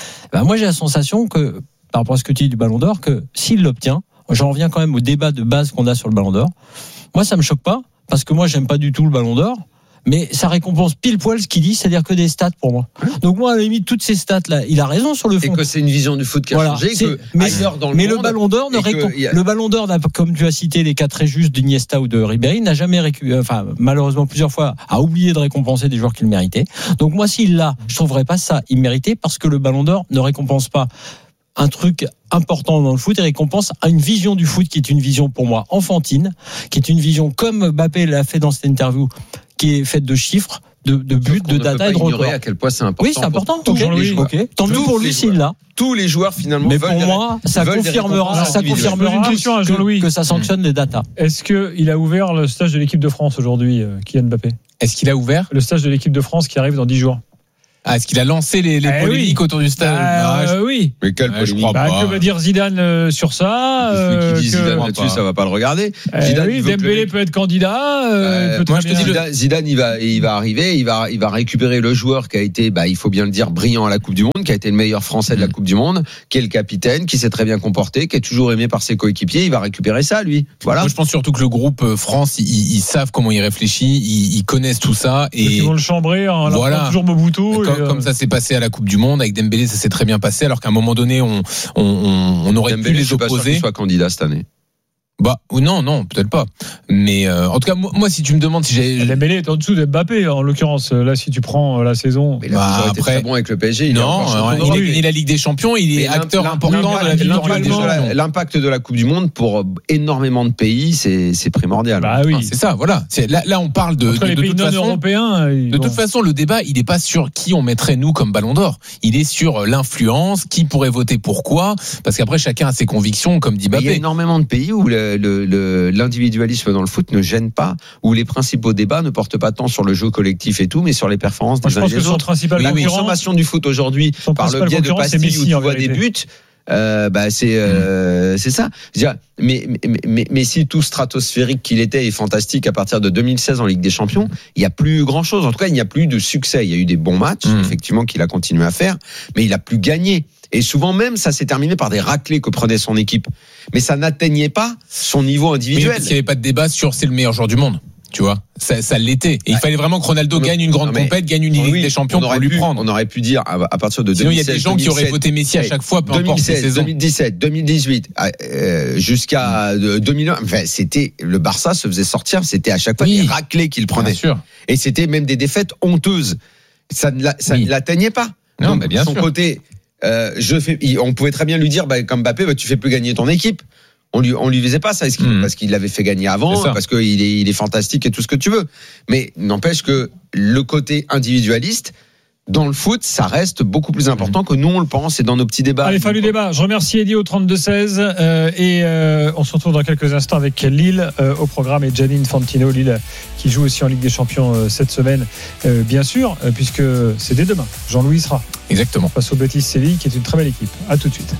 Ben moi, j'ai la sensation que, par rapport à ce que tu dis du Ballon d'Or, que s'il l'obtient, j'en reviens quand même au débat de base qu'on a sur le Ballon d'Or. Moi, ça me choque pas, parce que moi, j'aime pas du tout le Ballon d'Or. Mais ça récompense pile poil ce qu'il dit, c'est-à-dire que des stats pour moi. Donc moi, à la limite, toutes ces stats-là, il a raison sur le fond. Et que c'est une vision du foot qui a voilà, changé. Que mais dans le, mais monde, le Ballon d'Or ne récompense. A... Le Ballon d'Or, comme tu as cité les cas très justes d'Iniesta ou de Ribéry, n'a jamais récu... enfin malheureusement plusieurs fois a oublié de récompenser des joueurs qu'il méritait. Donc moi, s'il l'a, je trouverais pas ça immérité parce que le Ballon d'Or ne récompense pas un truc important dans le foot et récompense à une vision du foot qui est une vision pour moi enfantine, qui est une vision comme Mbappé l'a fait dans cette interview, qui est faite de chiffres, de, de buts, de data et de records. À quel point c'est important. Oui, c'est important. Tous okay. les joueurs. Okay. Tant mieux pour lui s'il l'a. Tous les joueurs finalement. Mais veulent pour des, moi, ça confirmera, ça confirmera une question à Jean-Louis. Que, que ça sanctionne les data. Est-ce qu'il a ouvert le stage de l'équipe de France aujourd'hui, Kylian Mbappé? Est-ce qu'il a ouvert le stage de l'équipe de France qui arrive dans dix jours? Ah, est-ce qu'il a lancé les, les eh polémiques oui. autour du stade? Ah, euh, Oui. Mais quelle ouais, polémique? bah, Que va dire Zidane euh, sur ça? euh, Qui dit que... Zidane là-dessus, ça va pas le regarder. Eh Zidane, oui, Dembélé peut être candidat. Euh, euh, peut moi, je te dis, Zidane, Zidane, il va, il va arriver, il va, il va récupérer le joueur qui a été, bah, il faut bien le dire, brillant à la Coupe du Monde, qui a été le meilleur Français de la Coupe du Monde, qui est le capitaine, qui s'est très bien comporté, qui est toujours aimé par ses coéquipiers. Il va récupérer ça, lui. Voilà. Moi, je pense surtout que le groupe France, ils, ils savent comment il réfléchit, ils, ils connaissent tout ça et ils vont le chambrer en voilà. toujours Mobutu. Comme, et, euh... comme ça s'est passé à la Coupe du Monde avec Dembélé, ça s'est très bien passé, alors qu'à un moment donné, on, on, on aurait Dembélé, pu les je suis pas sûr opposer. qu'il soit candidat cette année. Bah non, non, peut-être pas. Mais euh, en tout cas, moi, moi, si tu me demandes si j'ai. Dembélé est en dessous de Mbappé, en l'occurrence. Là, si tu prends la saison. Mais il a bah, toujours été après... très bon avec le P S G. Il non, il a gagné la Ligue des Champions. Il est acteur important de la Ligue des Champions. L'impact de la Coupe du Monde pour énormément de pays, c'est, c'est primordial. Bah oui, ah, c'est ça. Voilà. C'est, là, là, on parle de. Entre de, les de pays toute non façon, européens. De toute façon, le débat, il n'est pas sur qui on mettrait nous comme Ballon d'Or. Il est sur l'influence, qui pourrait voter pourquoi, parce qu'après chacun a ses convictions, comme dit Mbappé. Il y a énormément de pays où le, le, le l'individualisme dans le foot ne gêne pas, où les principaux débats ne portent pas tant sur le jeu collectif et tout, mais sur les performances des uns et des autres. La consommation du foot aujourd'hui, par le biais de pastilles où tu vois des buts, euh, bah c'est euh, mmh. c'est ça. Mais, mais mais mais si tout stratosphérique qu'il était est fantastique à partir de deux mille seize en Ligue des Champions, il y a plus grand chose. En tout cas, il n'y a plus de succès. Il y a eu des bons matchs, mmh. effectivement, qu'il a continué à faire, mais il a plus gagné. Et souvent même, ça s'est terminé par des raclées que prenait son équipe. Mais ça n'atteignait pas son niveau individuel. Mais parce qu'il n'y avait pas de débat sur c'est le meilleur joueur du monde. Tu vois, ça, ça l'était. Et il fallait vraiment que Ronaldo gagne une grande compète, gagne une Ligue oui, des Champions pour lui pu, prendre. On aurait pu dire à, à partir de Sinon, deux mille seize. Il y a des gens deux mille sept, qui auraient voté Messi à chaque fois, peu importe les saisons. deux mille dix-sept, deux mille dix-huit, euh, jusqu'à deux mille un. Enfin, c'était le Barça se faisait sortir. C'était à chaque fois oui. des raclées qu'il prenait. Bien sûr. Et c'était même des défaites honteuses. Ça ne, ça oui. ne l'atteignait pas. Non, Donc, mais bien son sûr. côté, euh, je fais. On pouvait très bien lui dire, bah, comme Mbappé, bah, tu fais plus gagner ton équipe. On lui, on lui faisait pas ça, mmh. parce qu'il l'avait fait gagner avant, parce qu'il est, il est fantastique et tout ce que tu veux. Mais n'empêche que le côté individualiste, dans le foot, ça reste beaucoup plus important mmh. que nous on le pense et dans nos petits débats. Allez, fin du débat. Je remercie Eddy au trente-deux seize euh, et euh, on se retrouve dans quelques instants avec Lille euh, au programme et Gianni Infantino, Lille qui joue aussi en Ligue des Champions euh, cette semaine, euh, bien sûr, euh, puisque c'est dès demain. Jean-Louis sera. Exactement. Face au Betis Séville, qui est une très belle équipe. À tout de suite.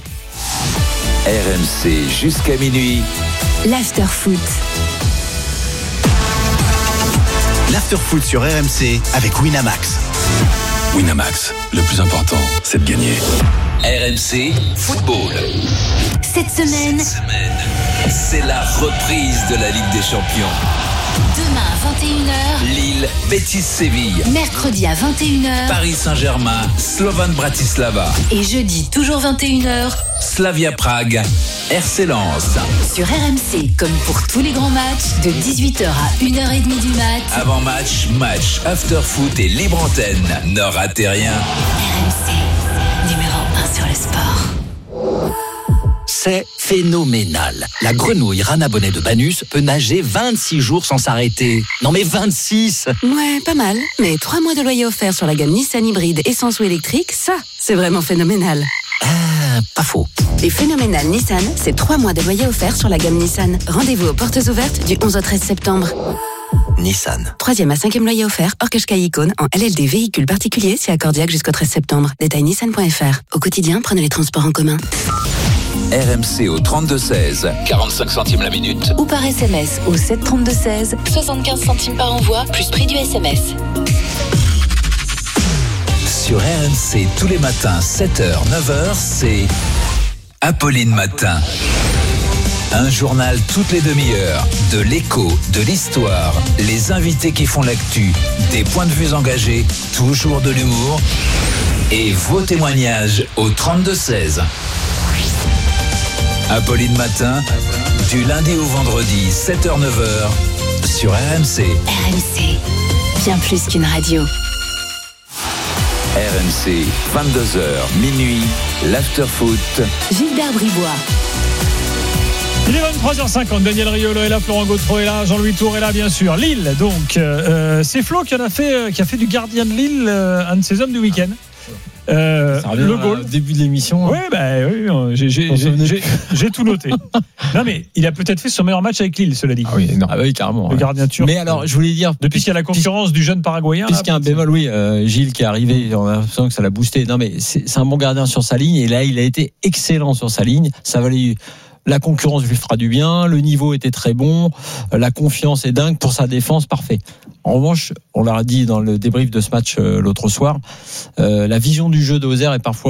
R M C jusqu'à minuit. L'Afterfoot. L'Afterfoot sur R M C avec Winamax. Winamax, le plus important, c'est de gagner. R M C Football. Cette semaine, Cette semaine, c'est la reprise de la Ligue des Champions. Demain à vingt et une heures, Lille, Betis Séville. Mercredi à vingt et une heures, Paris Saint-Germain, Slovan Bratislava. Et jeudi, toujours vingt et une heures, Slavia Prague, R C Lens. Sur R M C, comme pour tous les grands matchs, de dix-huit heures à une heure trente du mat. Avant match, match, after foot et libre antenne. Ne ratez rien. R M C, numéro un sur le sport. C'est phénoménal. La grenouille Rana Bonnet de Banus peut nager vingt-six jours sans s'arrêter. Non mais vingt-six! Ouais, pas mal. Mais trois mois de loyer offert sur la gamme Nissan hybride essence ou électrique, ça, c'est vraiment phénoménal. Ah, pas faux. Et phénoménal Nissan, c'est trois mois de loyer offert sur la gamme Nissan. Rendez-vous aux portes ouvertes du onze au treize septembre. Nissan. Troisième à cinquième loyer offert, hors Qashqai Icône, en L L D véhicule particulier, c'est accordiaque jusqu'au treize septembre. Détail nissan point f r. Au quotidien, prenez les transports en commun. R M C au trente-deux seize, quarante-cinq centimes la minute. Ou par S M S au sept trente-deux seize, soixante-quinze centimes par envoi, plus prix du S M S. Sur R M C, tous les matins, sept heures, neuf heures, c'est Apolline Matin. Un journal toutes les demi-heures, de l'écho, de l'histoire, les invités qui font l'actu, des points de vue engagés, toujours de l'humour et vos témoignages au trente-deux seize. Apolline Matin, du lundi au vendredi, sept heures neuf heures, sur R M C. R M C, bien plus qu'une radio. R M C, vingt-deux heures, minuit, l'after-foot. Gilbert Bribois. Il est vingt-trois heures cinquante, Daniel Riolo est là, Florent Gautreau est là, Jean-Louis Tour est là, bien sûr. Lille, donc, euh, c'est Flo qui en a fait, euh, qui a fait du gardien de Lille euh, un de ses hommes du week-end. Euh, le goal. Début de l'émission. Oui, bah, oui, j'ai, j'ai, j'ai, j'ai, j'ai tout noté. Non, mais il a peut-être fait son meilleur match avec Lille, cela dit. Ah oui, non. Ah oui, carrément. Le gardien turc. Mais alors, je voulais dire. Depuis qu'il y a la concurrence du jeune Paraguayen. Puisqu'il y a un bémol, oui, euh, Gilles qui est arrivé, on a l'impression que ça l'a boosté. Non, mais c'est, c'est un bon gardien sur sa ligne, et là, il a été excellent sur sa ligne. Ça valait. La concurrence lui fera du bien, le niveau était très bon, la confiance est dingue pour sa défense, parfait. En revanche, on l'a dit dans le débrief de ce match euh, l'autre soir, euh, la vision du jeu de Auxerre est parfois